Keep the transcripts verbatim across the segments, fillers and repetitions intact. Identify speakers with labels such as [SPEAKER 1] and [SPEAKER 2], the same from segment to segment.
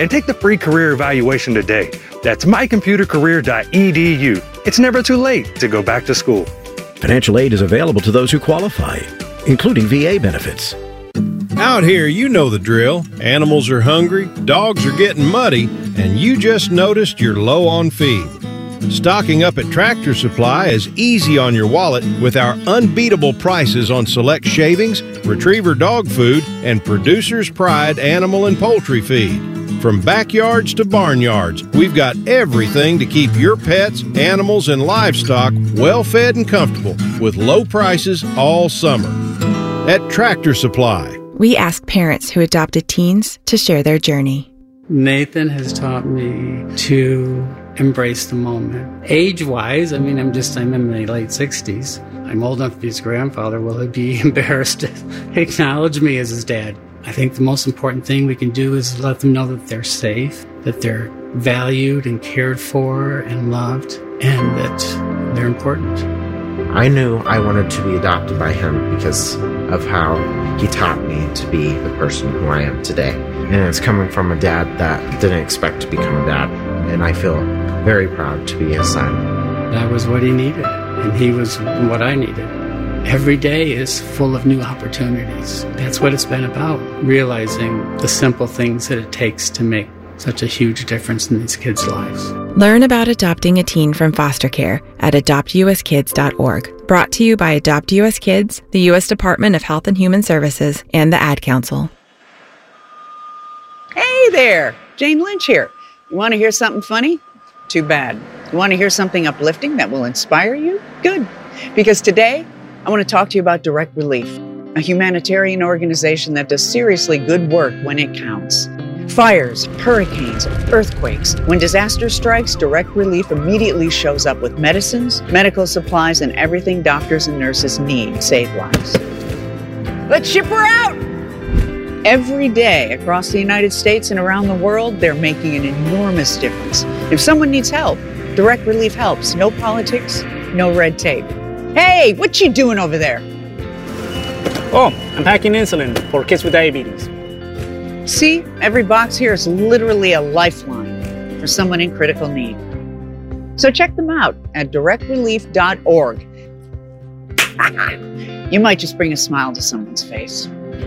[SPEAKER 1] and take the free career evaluation today. That's my computer career dot e d u. It's never too late to go back to school.
[SPEAKER 2] Financial aid is available to those who qualify, including V A benefits.
[SPEAKER 3] Out here, you know the drill. Animals are hungry, dogs are getting muddy, and you just noticed you're low on feed. Stocking up at Tractor Supply is easy on your wallet with our unbeatable prices on select shavings, retriever dog food, and Producer's Pride animal and poultry feed. From backyards to barnyards, we've got everything to keep your pets, animals, and livestock well fed and comfortable with low prices all summer. At Tractor Supply.
[SPEAKER 4] We ask parents who adopted teens to share their journey.
[SPEAKER 5] Nathan has taught me to embrace the moment. Age-wise, I mean, I'm just, I'm in my late sixties. I'm old enough to be his grandfather. Will he be embarrassed to acknowledge me as his dad? I think the most important thing we can do is let them know that they're safe, that they're valued and cared for and loved, and that they're important.
[SPEAKER 6] I knew I wanted to be adopted by him because of how he taught me to be the person who I am today. And it's coming from a dad that didn't expect to become a dad. And I feel very proud to be his son.
[SPEAKER 5] That was what he needed, and he was what I needed. Every day is full of new opportunities. That's what it's been about, realizing the simple things that it takes to make such a huge difference in these kids' lives.
[SPEAKER 4] Learn about adopting a teen from foster care at adopt u s kids dot org. Brought to you by Adopt U S Kids, the U S Department of Health and Human Services, and the Ad Council.
[SPEAKER 7] Hey there, Jane Lynch here. You want to hear something funny? Too bad. You want to hear something uplifting that will inspire you? Good. Because today, I want to talk to you about Direct Relief, a humanitarian organization that does seriously good work when it counts. Fires, hurricanes, earthquakes. When disaster strikes, Direct Relief immediately shows up with medicines, medical supplies, and everything doctors and nurses need to save lives. Let's ship her out! Every day across the United States and around the world, they're making an enormous difference. If someone needs help, Direct Relief helps. No politics, no red tape. Hey, what you doing over there?
[SPEAKER 8] Oh, I'm packing insulin for kids with diabetes.
[SPEAKER 7] See, every box here is literally a lifeline for someone in critical need. So check them out at direct relief dot org. You might just bring a smile to someone's face.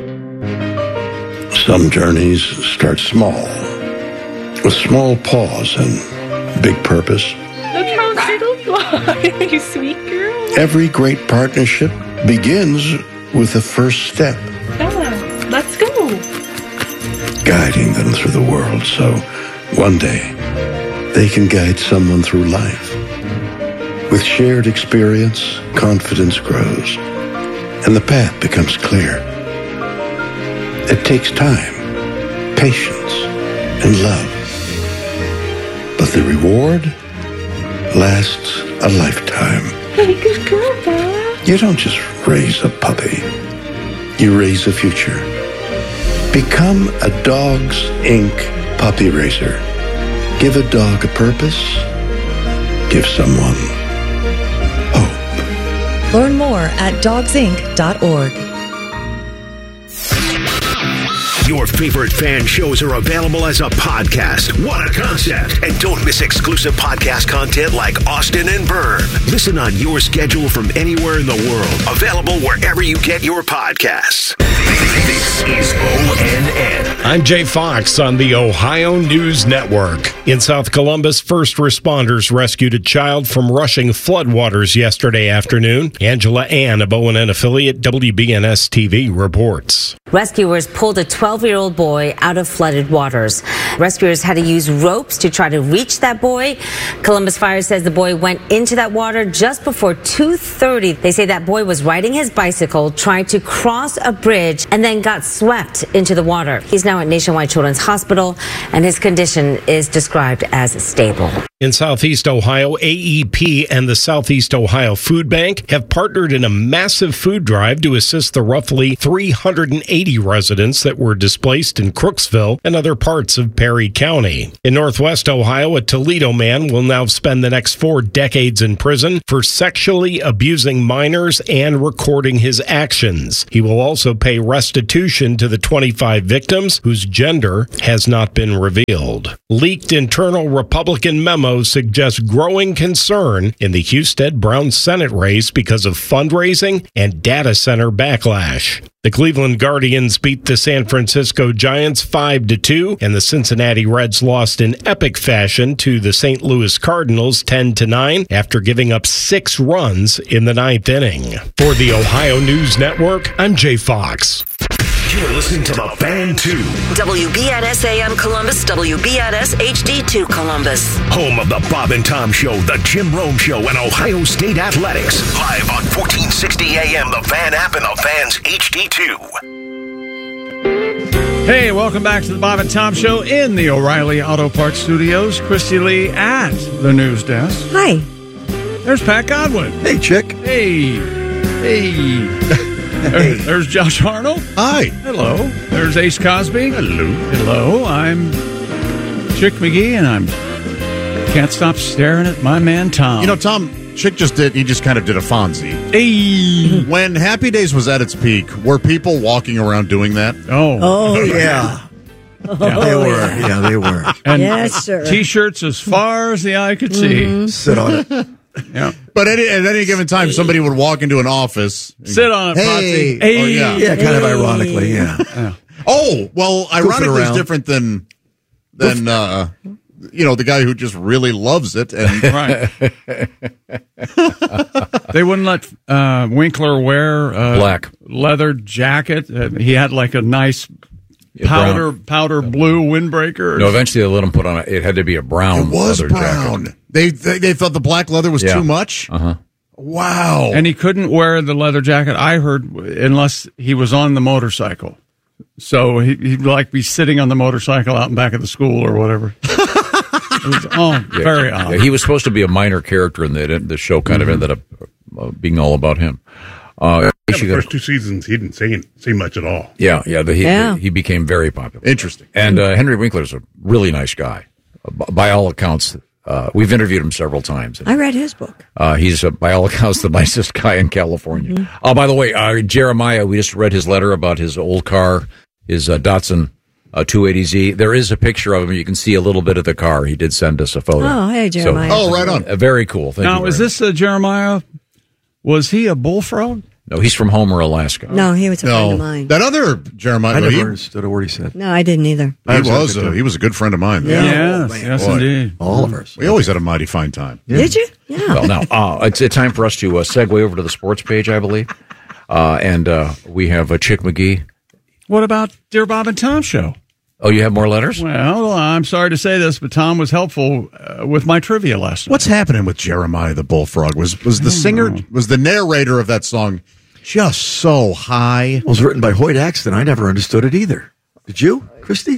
[SPEAKER 9] Some journeys start small, with small pause and big purpose.
[SPEAKER 10] Look how little you are, you sweet girl.
[SPEAKER 9] Every great partnership begins with the first step.
[SPEAKER 10] Bella, let's go.
[SPEAKER 9] Guiding them through the world so one day they can guide someone through life. With shared experience, confidence grows, and the path becomes clear. It takes time, patience, and love. But the reward lasts a lifetime.
[SPEAKER 10] Hey, good girl, Bella.
[SPEAKER 9] You don't just raise a puppy. You raise a future. Become a Dogs Incorporated puppy raiser. Give a dog a purpose. Give someone hope.
[SPEAKER 11] Learn more at dogs inc dot org.
[SPEAKER 12] Your favorite fan shows are available as a podcast. What a concept. And don't miss exclusive podcast content like Austin and Byrne. Listen on your schedule from anywhere in the world. Available wherever you get your podcasts. This is O N N.
[SPEAKER 3] I'm Jay Fox on the Ohio News Network. In South Columbus, first responders rescued a child from rushing floodwaters yesterday afternoon. Angela Ann, a O N N affiliate, W B N S T V reports.
[SPEAKER 13] Rescuers pulled a twelve-year-old boy out of flooded waters. Rescuers had to use ropes to try to reach that boy. Columbus Fire says the boy went into that water just before two thirty. They say that boy was riding his bicycle, trying to cross a bridge, and then got swept into the water. He's now at Nationwide Children's Hospital, and his condition is described as stable.
[SPEAKER 3] In Southeast Ohio, A E P and the Southeast Ohio Food Bank have partnered in a massive food drive to assist the roughly three hundred eighty residents that were displaced in Crooksville and other parts of Perry County. In Northwest Ohio, a Toledo man will now spend the next four decades in prison for sexually abusing minors and recording his actions. He will also pay restitution to the twenty-five victims whose gender has not been revealed. Leaked internal Republican memos suggest growing concern in the Husted-Brown Senate race because of fundraising and data center backlash. The Cleveland Guardians beat the San Francisco Giants five to two, and the Cincinnati Reds lost in epic fashion to the Saint Louis Cardinals ten to nine after giving up six runs in the ninth inning. For the Ohio News Network, I'm Jay Fox.
[SPEAKER 12] You're listening to The Fan two.
[SPEAKER 14] W B N S A M Columbus, W B N S H D two Columbus.
[SPEAKER 12] Home of the Bob and Tom Show, the Jim Rome Show, and Ohio State Athletics. Live on fourteen sixty A M, the Fan app, and the Fan's H D two.
[SPEAKER 15] Hey, welcome back to the Bob and Tom Show in the O'Reilly Auto Parts Studios. Christy Lee at the news desk.
[SPEAKER 16] Hi.
[SPEAKER 15] There's Pat Godwin.
[SPEAKER 17] Hey, chick.
[SPEAKER 15] Hey. Hey. Hey. There's Josh Arnold.
[SPEAKER 17] Hi.
[SPEAKER 15] Hello. There's Ace Cosby.
[SPEAKER 17] Hello.
[SPEAKER 15] Hello. I'm Chick McGee, and I'm can't stop staring at my man Tom.
[SPEAKER 17] You know, Tom, Chick just did, he just kind of did a Fonzie.
[SPEAKER 15] Hey.
[SPEAKER 17] When Happy Days was at its peak, were people walking around doing that?
[SPEAKER 15] Oh.
[SPEAKER 16] Oh,
[SPEAKER 17] yeah.
[SPEAKER 16] Oh,
[SPEAKER 17] yeah, they were. Yeah, they were.
[SPEAKER 15] And
[SPEAKER 16] yes, sir.
[SPEAKER 15] T-shirts as far as the eye could see.
[SPEAKER 16] Mm-hmm.
[SPEAKER 17] Sit on it.
[SPEAKER 15] Yeah.
[SPEAKER 17] But at any, at any given time, somebody would walk into an office. And,
[SPEAKER 15] sit on it,
[SPEAKER 17] hey.
[SPEAKER 15] hey.
[SPEAKER 17] Oh, yeah.
[SPEAKER 18] Yeah, kind
[SPEAKER 16] hey.
[SPEAKER 18] of ironically, yeah.
[SPEAKER 15] yeah.
[SPEAKER 17] Oh, well, ironically, it's different than, than uh, you know, the guy who just really loves it. And
[SPEAKER 15] right. They wouldn't let uh, Winkler wear a
[SPEAKER 19] black
[SPEAKER 15] leather jacket. Uh, he had like a nice powder
[SPEAKER 19] brown.
[SPEAKER 15] powder blue windbreaker.
[SPEAKER 19] No, eventually they let him put on it. It had to be a brown
[SPEAKER 17] it was
[SPEAKER 19] leather
[SPEAKER 17] brown.
[SPEAKER 19] jacket.
[SPEAKER 17] They, they they thought the black leather was
[SPEAKER 19] Yeah.
[SPEAKER 17] too much?
[SPEAKER 19] Uh-huh.
[SPEAKER 17] Wow.
[SPEAKER 15] And he couldn't wear the leather jacket, I heard, unless he was on the motorcycle. So he, he'd like be sitting on the motorcycle out in back of the school or whatever. It was, oh,
[SPEAKER 19] Yeah.
[SPEAKER 15] very odd.
[SPEAKER 19] Yeah, he was supposed to be a minor character, and the, the show kind
[SPEAKER 15] Mm-hmm.
[SPEAKER 19] of ended up uh, being all about him. Uh,
[SPEAKER 1] Yeah, the first two seasons, he didn't say say much at all.
[SPEAKER 19] Yeah, yeah, the, he,
[SPEAKER 16] Yeah.
[SPEAKER 19] he became very popular.
[SPEAKER 17] Interesting.
[SPEAKER 19] And uh, Henry Winkler's a really nice guy, uh, b- by all accounts. Uh, we've interviewed him several times.
[SPEAKER 16] I read his book.
[SPEAKER 19] Uh, he's, uh, by all accounts, the nicest guy in California.
[SPEAKER 16] Mm-hmm.
[SPEAKER 19] Oh, by the way, uh, Jeremiah, we just read his letter about his old car, his uh, Datsun uh, two eighty Z. There is a picture of him. You can see a little bit of the car. He did send us a photo.
[SPEAKER 16] Oh, hey, Jeremiah.
[SPEAKER 19] So,
[SPEAKER 17] Oh, right on.
[SPEAKER 19] uh, very cool. Thank
[SPEAKER 15] now,
[SPEAKER 19] you
[SPEAKER 15] is
[SPEAKER 19] very
[SPEAKER 15] this uh, Jeremiah? Was he a bullfrog?
[SPEAKER 19] No, he's from Homer, Alaska.
[SPEAKER 16] No, he was a friend of
[SPEAKER 17] No,
[SPEAKER 16] mine.
[SPEAKER 17] that other Jeremiah,
[SPEAKER 18] I never
[SPEAKER 17] he,
[SPEAKER 18] understood a word he said.
[SPEAKER 16] No, I didn't either.
[SPEAKER 17] he was a, he was a good friend of mine.
[SPEAKER 16] Yeah.
[SPEAKER 15] Yes,
[SPEAKER 18] man.
[SPEAKER 15] yes,
[SPEAKER 17] Boy.
[SPEAKER 15] indeed.
[SPEAKER 18] All of us.
[SPEAKER 17] We always had a mighty fine time.
[SPEAKER 16] Did you? Yeah.
[SPEAKER 19] Well, now, uh, it's a time for us to uh, segue over to the sports page, I believe. Uh, and uh, we have uh, Chick McGee.
[SPEAKER 15] What about Dear Bob and Tom Show?
[SPEAKER 19] Oh, you have more letters?
[SPEAKER 15] Well, I'm sorry to say this, but Tom was helpful uh, with my trivia lesson.
[SPEAKER 17] What's happening with Jeremiah the Bullfrog? Was was the singer,
[SPEAKER 15] know.
[SPEAKER 17] was the narrator of that song just so high?
[SPEAKER 18] It was written by Hoyt Axton. I never understood it either. Did you, Christy?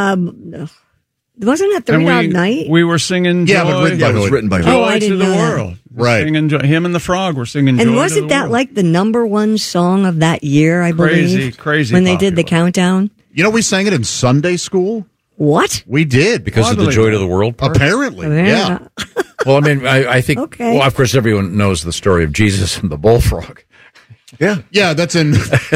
[SPEAKER 16] Um, wasn't it Three
[SPEAKER 15] And
[SPEAKER 16] Dog
[SPEAKER 15] we,
[SPEAKER 16] Night?
[SPEAKER 15] we were singing
[SPEAKER 17] Yeah,
[SPEAKER 15] Joy,
[SPEAKER 17] but written by
[SPEAKER 18] Yeah, it was
[SPEAKER 17] Hoyt.
[SPEAKER 18] written by
[SPEAKER 15] Joy
[SPEAKER 18] Hoyt.
[SPEAKER 16] Oh, I
[SPEAKER 15] to
[SPEAKER 16] didn't
[SPEAKER 15] the
[SPEAKER 16] know that.
[SPEAKER 15] World.
[SPEAKER 17] Right.
[SPEAKER 15] Singing Joy, him and the frog were singing Joy
[SPEAKER 16] And
[SPEAKER 15] to
[SPEAKER 16] wasn't
[SPEAKER 15] the
[SPEAKER 16] that
[SPEAKER 15] World.
[SPEAKER 16] like the number one song of that year, I
[SPEAKER 15] Crazy,
[SPEAKER 16] believe?
[SPEAKER 15] crazy
[SPEAKER 16] When they did the
[SPEAKER 15] popular.
[SPEAKER 16] countdown?
[SPEAKER 17] You know, we sang it in Sunday school.
[SPEAKER 16] What?
[SPEAKER 17] We did.
[SPEAKER 19] Because of the Joy to the World part?
[SPEAKER 17] Apparently, yeah.
[SPEAKER 19] Well, I mean, I, I think,
[SPEAKER 16] Okay.
[SPEAKER 19] well, of course, everyone knows the story of Jesus and the bullfrog.
[SPEAKER 18] Yeah.
[SPEAKER 17] Yeah, that's in.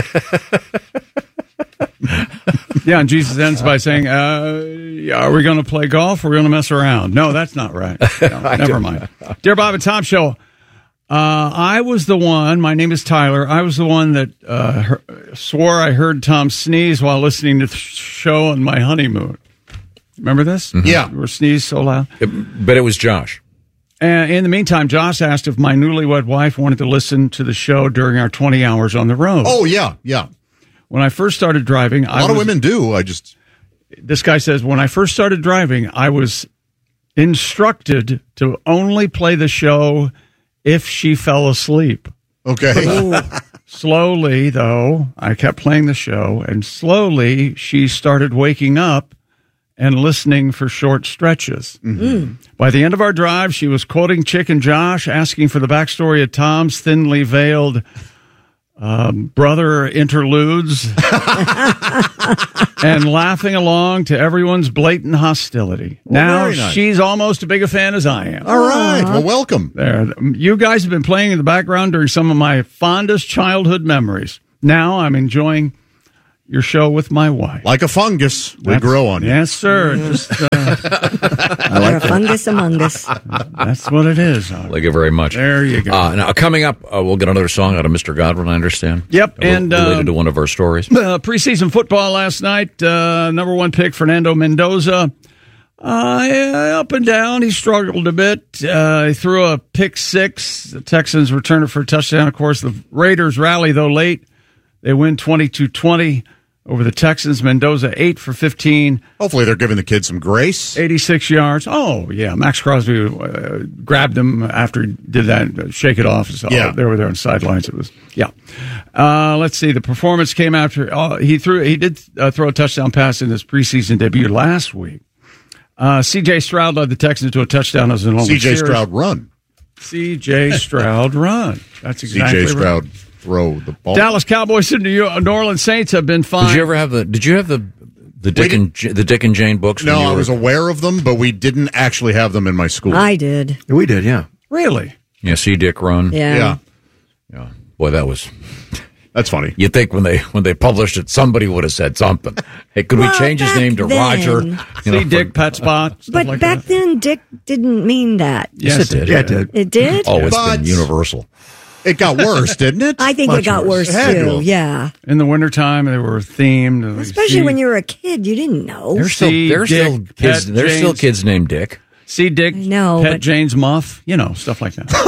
[SPEAKER 15] Yeah, and Jesus ends by saying, uh, yeah, are we going to play golf or are we going to mess around? No, that's not right. No, never mind. Dear Bob and Tom Show, uh, I was the one, my name is Tyler, I was the one that uh, he- swore I heard Tom sneeze while listening to the show on my honeymoon. Remember this?
[SPEAKER 17] Yeah.
[SPEAKER 15] We were sneezed so loud.
[SPEAKER 19] It- but it was Josh.
[SPEAKER 15] And in the meantime, Josh asked if my newlywed wife wanted to listen to the show during our twenty hours on the road.
[SPEAKER 17] Oh, yeah, yeah.
[SPEAKER 15] When I first started driving,
[SPEAKER 17] A lot of women do. I just.
[SPEAKER 15] This guy says, when I first started driving, I was instructed to only play the show if she fell asleep.
[SPEAKER 17] Okay.
[SPEAKER 15] Slowly, though, I kept playing the show, and slowly she started waking up, and listening for short stretches.
[SPEAKER 16] Mm.
[SPEAKER 15] By the end of our drive, she was quoting Chick and Josh, asking for the backstory of Tom's thinly veiled um, brother interludes, and laughing along to everyone's blatant hostility.
[SPEAKER 17] Well,
[SPEAKER 15] now
[SPEAKER 17] very nice.
[SPEAKER 15] she's almost as big a fan as I am.
[SPEAKER 17] All right. Well, welcome.
[SPEAKER 15] There, you guys have been playing in the background during some of my fondest childhood memories. Now I'm enjoying your show with my wife.
[SPEAKER 17] Like a fungus, we
[SPEAKER 15] That's-
[SPEAKER 17] grow on you.
[SPEAKER 15] Yes, sir. Just, uh,
[SPEAKER 16] I like a fungus among us.
[SPEAKER 15] that's what it is.
[SPEAKER 19] Thank you very much.
[SPEAKER 15] There you go.
[SPEAKER 19] Uh, now, coming up, uh, we'll get another song out of Mister Godwin, I understand.
[SPEAKER 15] Yep,
[SPEAKER 19] Uh,
[SPEAKER 15] and,
[SPEAKER 19] related
[SPEAKER 15] uh,
[SPEAKER 19] to one of our stories.
[SPEAKER 15] Uh, preseason football last night. Uh, number one pick, Fernando Mendoza. Uh, yeah, up and down. He struggled a bit. Uh, he threw a pick six. The Texans returned it for a touchdown. Of course, the Raiders rally, though, late. They win twenty-two twenty over the Texans. Mendoza, eight for fifteen.
[SPEAKER 17] Hopefully they're giving the kids some grace.
[SPEAKER 15] eighty-six yards. Oh, yeah. Max Crosby uh, grabbed him after he did that, uh, shake it off. So
[SPEAKER 17] Yeah.
[SPEAKER 15] They were there on the sidelines. It was, yeah. Uh, let's see. The performance came after, uh, he threw, he did uh, throw a touchdown pass in his preseason debut last week. Uh, C J Stroud led the Texans to a touchdown as an only
[SPEAKER 17] C J
[SPEAKER 15] series.
[SPEAKER 17] Stroud run.
[SPEAKER 15] C J Stroud run. That's exactly
[SPEAKER 17] C J
[SPEAKER 15] right.
[SPEAKER 17] Stroud throw the ball.
[SPEAKER 15] Dallas Cowboys and New York- New Orleans Saints have been fined.
[SPEAKER 19] Did you ever have the? Did you have the the Dick and J- the Dick and Jane books?
[SPEAKER 17] No,
[SPEAKER 19] when you
[SPEAKER 17] I
[SPEAKER 19] were-
[SPEAKER 17] was aware of them, but we didn't actually have them in my school.
[SPEAKER 16] I did.
[SPEAKER 18] We did, yeah.
[SPEAKER 15] Really?
[SPEAKER 19] Yeah, see Dick run.
[SPEAKER 16] Yeah.
[SPEAKER 17] Yeah.
[SPEAKER 19] Yeah. Boy, that was.
[SPEAKER 17] That's funny.
[SPEAKER 19] You'd think when they when they published it, somebody would have said something. Hey, could
[SPEAKER 16] Well,
[SPEAKER 19] we change his
[SPEAKER 16] back
[SPEAKER 19] name to
[SPEAKER 16] then-
[SPEAKER 19] Roger? You
[SPEAKER 15] See
[SPEAKER 19] know,
[SPEAKER 15] Dick,
[SPEAKER 19] for-
[SPEAKER 15] Pet Spot, stuff
[SPEAKER 16] But
[SPEAKER 15] like
[SPEAKER 16] back
[SPEAKER 15] that.
[SPEAKER 16] then, Dick didn't mean that.
[SPEAKER 19] Yes, it did.
[SPEAKER 18] Yeah, it did.
[SPEAKER 16] It did?
[SPEAKER 19] Oh, it's
[SPEAKER 17] But-
[SPEAKER 19] been universal.
[SPEAKER 17] It got worse, didn't it?
[SPEAKER 16] I think
[SPEAKER 17] Much
[SPEAKER 16] it got worse,
[SPEAKER 17] It had to
[SPEAKER 16] too.
[SPEAKER 17] have.
[SPEAKER 16] Yeah.
[SPEAKER 15] In the wintertime, they were themed.
[SPEAKER 16] Especially when you were a kid, you didn't know.
[SPEAKER 19] There's still
[SPEAKER 15] See
[SPEAKER 19] there's
[SPEAKER 15] Dick,
[SPEAKER 19] still kids.
[SPEAKER 15] Pet
[SPEAKER 19] There's still
[SPEAKER 15] James.
[SPEAKER 19] kids named Dick.
[SPEAKER 15] See Dick,
[SPEAKER 16] know,
[SPEAKER 15] Pet
[SPEAKER 16] but-
[SPEAKER 15] Jane's Muff, you know, stuff like that.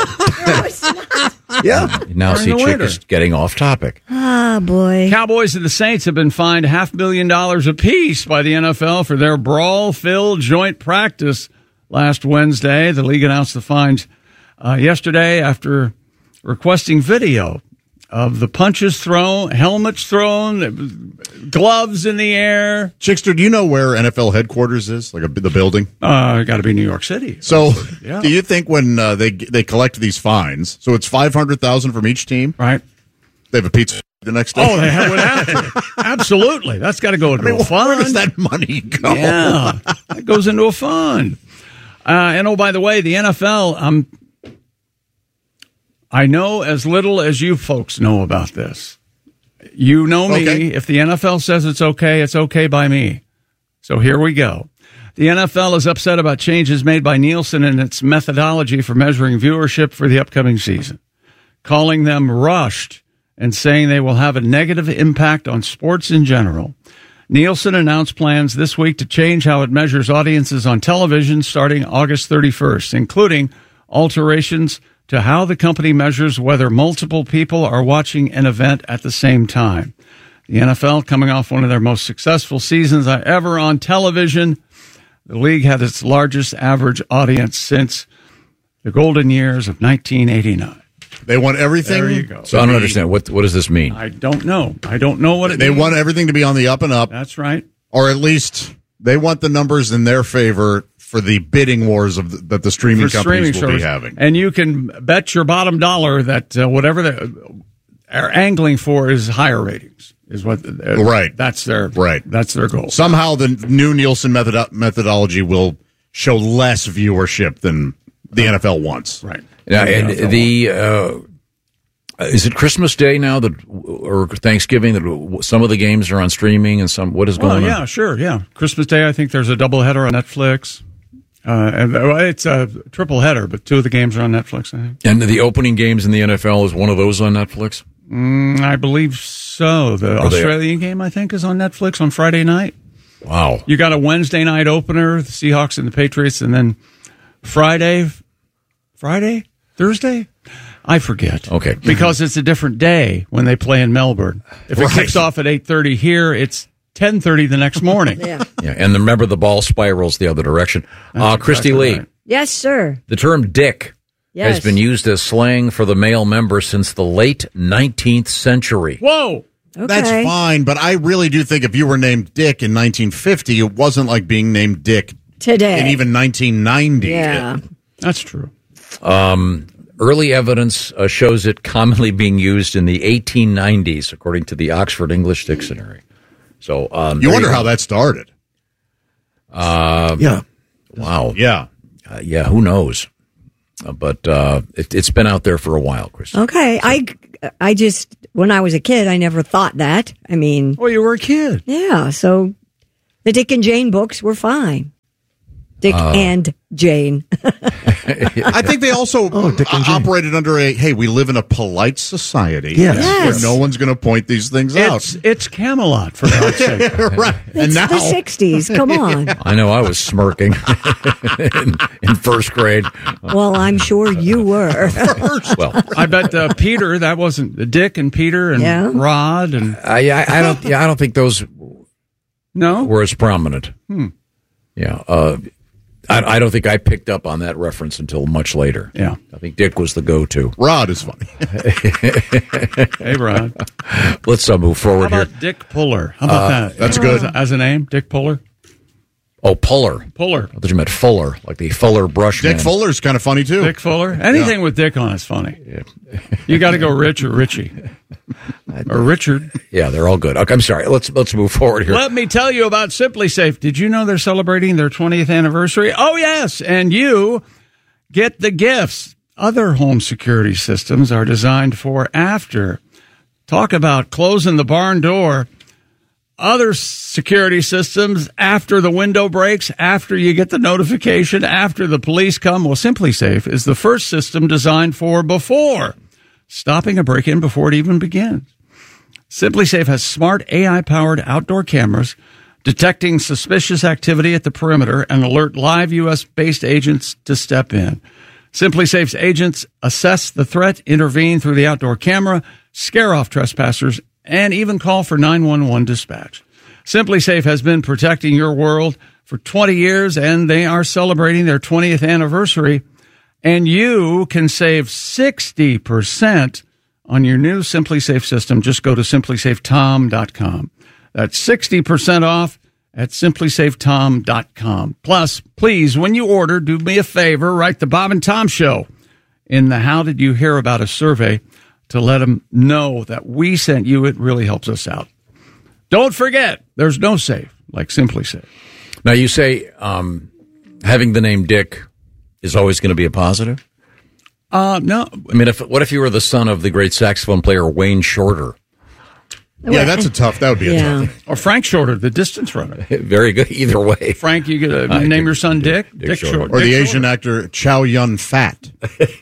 [SPEAKER 18] Yeah.
[SPEAKER 19] Now,
[SPEAKER 15] During
[SPEAKER 19] see,
[SPEAKER 15] the
[SPEAKER 19] Chick
[SPEAKER 15] winter.
[SPEAKER 19] is getting off topic.
[SPEAKER 16] Ah, boy.
[SPEAKER 15] Cowboys and the Saints have been fined half million dollars apiece by the N F L for their brawl-filled joint practice last Wednesday. The league announced the fines uh, yesterday after requesting video of the punches thrown, helmets thrown, gloves in the air.
[SPEAKER 17] Chickster, do you know where N F L headquarters is? Like a, the building?
[SPEAKER 15] Uh, got to be New York City.
[SPEAKER 17] So,
[SPEAKER 15] Yeah.
[SPEAKER 17] do you think when uh, they they collect these fines, so it's five hundred thousand from each team,
[SPEAKER 15] right?
[SPEAKER 17] They have a pizza the next day.
[SPEAKER 15] Oh, they have, would have to. Absolutely. That's got to go into
[SPEAKER 17] I mean,
[SPEAKER 15] a fund.
[SPEAKER 17] where does that money go?
[SPEAKER 15] Yeah, that goes into a fund. Uh, and oh, by the way, the N F L, um, I know as little as you folks know about this. You know me.
[SPEAKER 17] Okay.
[SPEAKER 15] If the N F L says it's okay, it's okay by me. So here we go. The N F L is upset about changes made by Nielsen in its methodology for measuring viewership for the upcoming season, calling them rushed and saying they will have a negative impact on sports in general. Nielsen announced plans this week to change how it measures audiences on television starting August thirty-first, including alterations to how the company measures whether multiple people are watching an event at the same time. The N F L, coming off one of their most successful seasons ever on television, the league had its largest average audience since the golden years of nineteen eighty-nine.
[SPEAKER 17] They want everything.
[SPEAKER 15] There you go.
[SPEAKER 19] So I don't understand. What what does this mean?
[SPEAKER 15] I don't know. I don't know what it
[SPEAKER 17] They
[SPEAKER 15] means.
[SPEAKER 17] want everything to be on the up and up.
[SPEAKER 15] That's right.
[SPEAKER 17] Or at least they want the numbers in their favor for the bidding wars of the, that the streaming
[SPEAKER 15] For
[SPEAKER 17] companies
[SPEAKER 15] streaming
[SPEAKER 17] will be
[SPEAKER 15] service.
[SPEAKER 17] having.
[SPEAKER 15] And you can bet your bottom dollar that uh, whatever they are angling for is higher ratings. Is what uh,
[SPEAKER 17] Right.
[SPEAKER 15] That's their
[SPEAKER 17] Right.
[SPEAKER 15] That's their goal.
[SPEAKER 17] Somehow the new Nielsen method- methodology will show less viewership than the N F L wants.
[SPEAKER 15] Right.
[SPEAKER 19] Yeah, and the uh, is it Christmas Day now that or Thanksgiving that some of the games are on streaming and some what is
[SPEAKER 15] Well,
[SPEAKER 19] going
[SPEAKER 15] yeah,
[SPEAKER 19] on?
[SPEAKER 15] sure, yeah. Christmas Day, I think there's a doubleheader on Netflix. Uh, and well, it's a triple header, but two of the games are on Netflix, I think.
[SPEAKER 19] And the opening games in the N F L is one of those on Netflix.
[SPEAKER 15] Mm, I believe so. The
[SPEAKER 19] Are they-
[SPEAKER 15] Australian game, I think, is on Netflix on Friday night.
[SPEAKER 19] Wow.
[SPEAKER 15] You got a Wednesday night opener, the Seahawks and the Patriots, and then Friday, Friday, Thursday? I forget.
[SPEAKER 19] Okay.
[SPEAKER 15] Because it's a different day when they play in Melbourne. If it
[SPEAKER 19] Right.
[SPEAKER 15] kicks off at eight thirty here, it's ten thirty the next morning.
[SPEAKER 16] Yeah.
[SPEAKER 19] Yeah, and remember the ball spirals the other direction. Uh, Christy
[SPEAKER 15] exactly
[SPEAKER 19] Lee,
[SPEAKER 15] right.
[SPEAKER 16] Yes, sir.
[SPEAKER 19] the term "dick"
[SPEAKER 16] Yes.
[SPEAKER 19] has been used as slang for the male member since the late nineteenth century.
[SPEAKER 15] Whoa!
[SPEAKER 16] Okay.
[SPEAKER 17] That's fine, but I really do think if you were named Dick in nineteen fifty, it wasn't like being named Dick
[SPEAKER 16] today.
[SPEAKER 17] In even nineteen ninety.
[SPEAKER 16] Yeah.
[SPEAKER 15] That's true.
[SPEAKER 19] Um, early evidence uh, shows it commonly being used in the eighteen nineties, according to the Oxford English Dictionary. So um,
[SPEAKER 17] you wonder you how that started.
[SPEAKER 19] Uh,
[SPEAKER 18] yeah.
[SPEAKER 19] Wow.
[SPEAKER 17] Yeah.
[SPEAKER 19] Uh, yeah. Who knows? Uh, but uh, it, it's been out there for a while, Chris.
[SPEAKER 16] Okay. I, I just, when I was a kid, I never thought that. I mean.
[SPEAKER 15] Well, you were a kid.
[SPEAKER 16] Yeah. So the Dick and Jane books were fine. Dick uh, and Jane.
[SPEAKER 17] I think they also oh, uh, operated under a, hey, we live in a polite society.
[SPEAKER 18] Yes.
[SPEAKER 16] yes.
[SPEAKER 17] Where no one's going to point these things
[SPEAKER 15] it's,
[SPEAKER 17] out.
[SPEAKER 15] It's Camelot, for God's sake.
[SPEAKER 17] Right.
[SPEAKER 16] It's
[SPEAKER 17] and now,
[SPEAKER 16] the sixties. Come on.
[SPEAKER 19] I know, I was smirking in, in first grade.
[SPEAKER 16] Well, I'm sure you were.
[SPEAKER 19] Well,
[SPEAKER 15] I bet uh, Peter, that wasn't Dick and Peter and
[SPEAKER 16] yeah.
[SPEAKER 15] Rod. and
[SPEAKER 19] I, I, I, don't, yeah, I don't think those
[SPEAKER 15] no?
[SPEAKER 19] were as prominent.
[SPEAKER 15] Hmm.
[SPEAKER 19] Yeah. Uh, I, I don't think I picked up on that reference until much later.
[SPEAKER 15] Yeah.
[SPEAKER 19] I think Dick was the go-to.
[SPEAKER 17] Rod is funny.
[SPEAKER 15] Hey, Rod.
[SPEAKER 19] Let's uh, move forward
[SPEAKER 15] How about
[SPEAKER 19] here.
[SPEAKER 15] Dick Puller? How about
[SPEAKER 19] Uh,
[SPEAKER 15] that?
[SPEAKER 17] that's good.
[SPEAKER 15] As, as a name, Dick Puller?
[SPEAKER 19] Oh, Puller.
[SPEAKER 15] Puller.
[SPEAKER 19] I thought you meant Fuller, like the Fuller brush
[SPEAKER 17] Dick
[SPEAKER 19] man.
[SPEAKER 17] Fuller's kind of funny, too.
[SPEAKER 15] Dick Fuller? Anything
[SPEAKER 17] Yeah.
[SPEAKER 15] with Dick on is funny. Yeah. You got to go Rich or Richie. Or Richard.
[SPEAKER 19] Yeah, they're all good. Okay, I'm sorry. Let's let's move forward here.
[SPEAKER 15] Let me tell you about Simply Safe. Did you know they're celebrating their twentieth anniversary? Oh, yes. And you get the gifts. Other home security systems are designed for after. Talk about closing the barn door. Other security systems after the window breaks, after you get the notification, after the police come. Well, Simply Safe is the first system designed for before, stopping a break-in before it even begins. Simply Safe has smart A I-powered outdoor cameras detecting suspicious activity at the perimeter and alert live U S-based agents to step in. Simply Safe's agents assess the threat, intervene through the outdoor camera, scare off trespassers, and even call for nine one one dispatch. Simply Safe has been protecting your world for twenty years, and they are celebrating their twentieth anniversary. And you can save sixty percent on your new Simply Safe system. Just go to simply safe tom dot com. That's sixty percent off at simply safe tom dot com. Plus, please, when you order, do me a favor, write the Bob and Tom Show in the How Did You Hear About Us survey to let them know that we sent you. It really helps us out. Don't forget, there's no safe like Simply Safe.
[SPEAKER 19] Now, you say um, having the name Dick is always going to be a positive?
[SPEAKER 15] Uh, no.
[SPEAKER 19] I mean, if what if you were the son of the great saxophone player Wayne Shorter?
[SPEAKER 17] Yeah, that's a tough. That would be a
[SPEAKER 16] Yeah.
[SPEAKER 17] tough.
[SPEAKER 15] Or Frank Shorter, the distance runner.
[SPEAKER 19] Very good. Either way.
[SPEAKER 15] Frank, you get a,
[SPEAKER 19] I
[SPEAKER 15] name
[SPEAKER 19] think
[SPEAKER 15] your son Dick?
[SPEAKER 19] Dick
[SPEAKER 15] Dick,
[SPEAKER 19] Shorter.
[SPEAKER 15] Shorter.
[SPEAKER 17] Or the
[SPEAKER 15] Dick
[SPEAKER 17] Asian
[SPEAKER 15] Shorter.
[SPEAKER 17] actor Chow Yun Fat.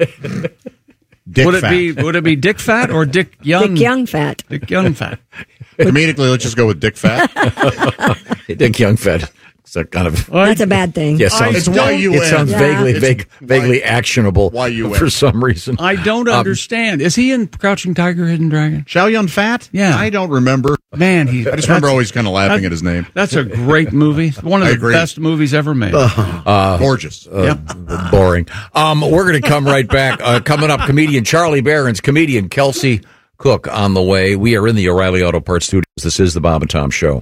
[SPEAKER 17] Dick
[SPEAKER 15] would it
[SPEAKER 17] Fat.
[SPEAKER 15] be would it be Dick Fat or Dick Young?
[SPEAKER 16] Dick Young Fat.
[SPEAKER 15] Dick Young Fat.
[SPEAKER 17] Comedically, let's just go with Dick Fat.
[SPEAKER 19] Dick Young Fed. It's a kind of
[SPEAKER 16] That's a bad thing.
[SPEAKER 19] yeah, sounds,
[SPEAKER 17] It's Y U N.
[SPEAKER 19] it sounds
[SPEAKER 16] Yeah.
[SPEAKER 19] vaguely
[SPEAKER 17] It's
[SPEAKER 19] vague, vaguely
[SPEAKER 17] Y-
[SPEAKER 19] actionable
[SPEAKER 17] Y U N.
[SPEAKER 19] for some reason.
[SPEAKER 15] I don't
[SPEAKER 19] Um,
[SPEAKER 15] understand. Is he in Crouching Tiger, Hidden Dragon?
[SPEAKER 17] Chow Yun Fat?
[SPEAKER 15] Yeah.
[SPEAKER 17] I don't remember.
[SPEAKER 15] Man, he.
[SPEAKER 17] I just remember always kind of laughing at his name.
[SPEAKER 15] That's a great movie. One of
[SPEAKER 17] I
[SPEAKER 15] the
[SPEAKER 17] agree.
[SPEAKER 15] best movies ever made.
[SPEAKER 19] Uh,
[SPEAKER 17] Gorgeous.
[SPEAKER 19] Uh, Boring. Um, we're going to come right back. Uh, coming up, comedian Charlie Barron's comedian Kelsey Cook on the way. We are in the O'Reilly Auto Parts Studios. This is the Bob and Tom Show.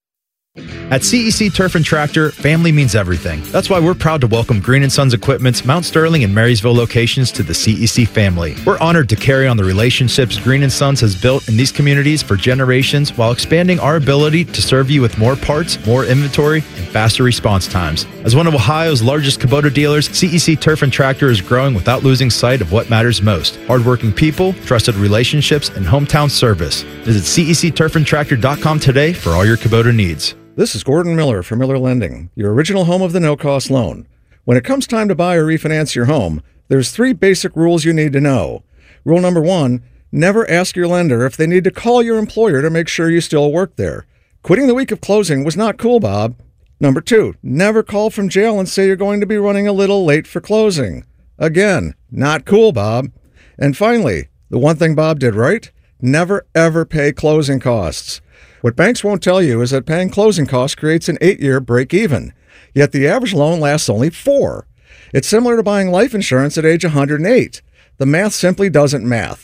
[SPEAKER 20] At C E C Turf and Tractor, family means everything. That's why we're proud to welcome Green and Sons Equipment's Mount Sterling and Marysville locations to the C E C family. We're honored to carry on the relationships Green and Sons has built in these communities for generations while expanding our ability to serve you with more parts, more inventory, and faster response times. As one of Ohio's largest Kubota dealers, C E C Turf and Tractor is growing without losing sight of what matters most: hardworking people, trusted relationships, and hometown service. Visit C E C turf and tractor dot com today for all your Kubota needs.
[SPEAKER 21] This is Gordon Miller from Miller Lending, your original home of the no-cost loan. When it comes time to buy or refinance your home, there's three basic rules you need to know. Rule number one, never ask your lender if they need to call your employer to make sure you still work there. Quitting the week of closing was not cool, Bob. Number two, never call from jail and say you're going to be running a little late for closing. Again, not cool, Bob. And finally, the one thing Bob did right, never ever pay closing costs. What banks won't tell you is that paying closing costs creates an eight-year break-even, yet the average loan lasts only four. It's similar to buying life insurance at age one hundred eight. The math simply doesn't math.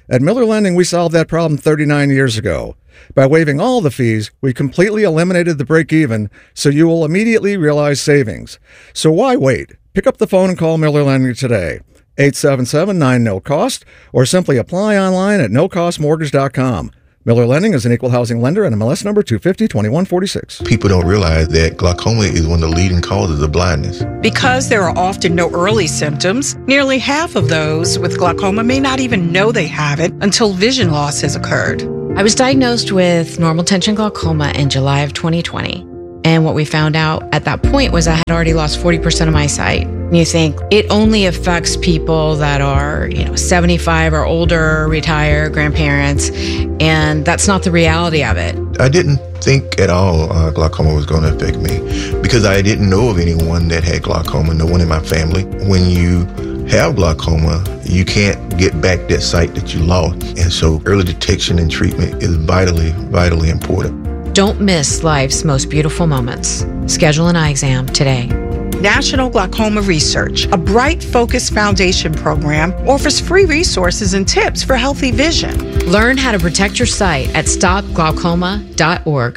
[SPEAKER 21] At Miller Lending, we solved that problem thirty-nine years ago. By waiving all the fees, we completely eliminated the break-even, so you will immediately realize savings. So why wait? Pick up the phone and call Miller Lending today. eight seven seven, nine, N O, COST, or simply apply online at no cost mortgage dot com. Miller Lending is an equal housing lender and M L S number two fifty, twenty-one forty-six.
[SPEAKER 2] People don't realize that glaucoma is one of the leading causes of blindness.
[SPEAKER 22] Because there are often no early symptoms, nearly half of those with glaucoma may not even know they have it until vision loss has occurred.
[SPEAKER 4] I was diagnosed with normal tension glaucoma in July of twenty twenty. And what we found out at that point was I had already lost forty percent of my sight. And you think it only affects people that are, you know, seventy-five or older, retired, grandparents, and that's not the reality of it.
[SPEAKER 2] I didn't think at all uh, glaucoma was going to affect me because I didn't know of anyone that had glaucoma, no one in my family. When you have glaucoma, you can't get back that sight that you lost. And so early detection and treatment is vitally, vitally important.
[SPEAKER 4] Don't miss life's most beautiful moments. Schedule an eye exam today.
[SPEAKER 22] National Glaucoma Research, a Bright Focus Foundation program, offers free resources and tips for healthy vision.
[SPEAKER 4] Learn how to protect your sight at stop glaucoma dot org.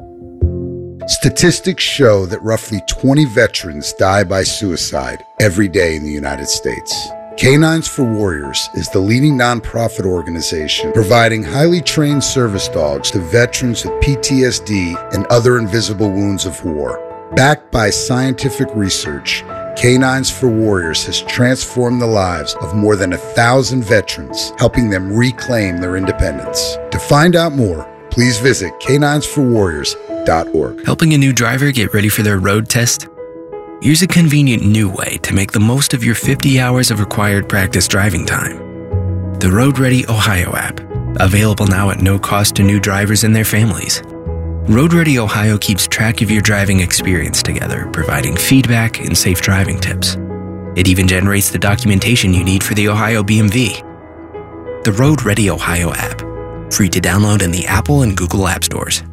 [SPEAKER 23] Statistics show that roughly twenty veterans die by suicide every day in the United States. Canines for Warriors is the leading nonprofit organization providing highly trained service dogs to veterans with P T S D and other invisible wounds of war. Backed by scientific research, Canines for Warriors has transformed the lives of more than a thousand veterans, helping them reclaim their independence. To find out more, please visit canines for warriors dot org.
[SPEAKER 24] Helping a new driver get ready for their road test? Here's a convenient new way to make the most of your fifty hours of required practice driving time. The Road Ready Ohio app, available now at no cost to new drivers and their families. Road Ready Ohio keeps track of your driving experience together, providing feedback and safe driving tips. It even generates the documentation you need for the Ohio B M V. The Road Ready Ohio app, free to download in the Apple and Google App Stores.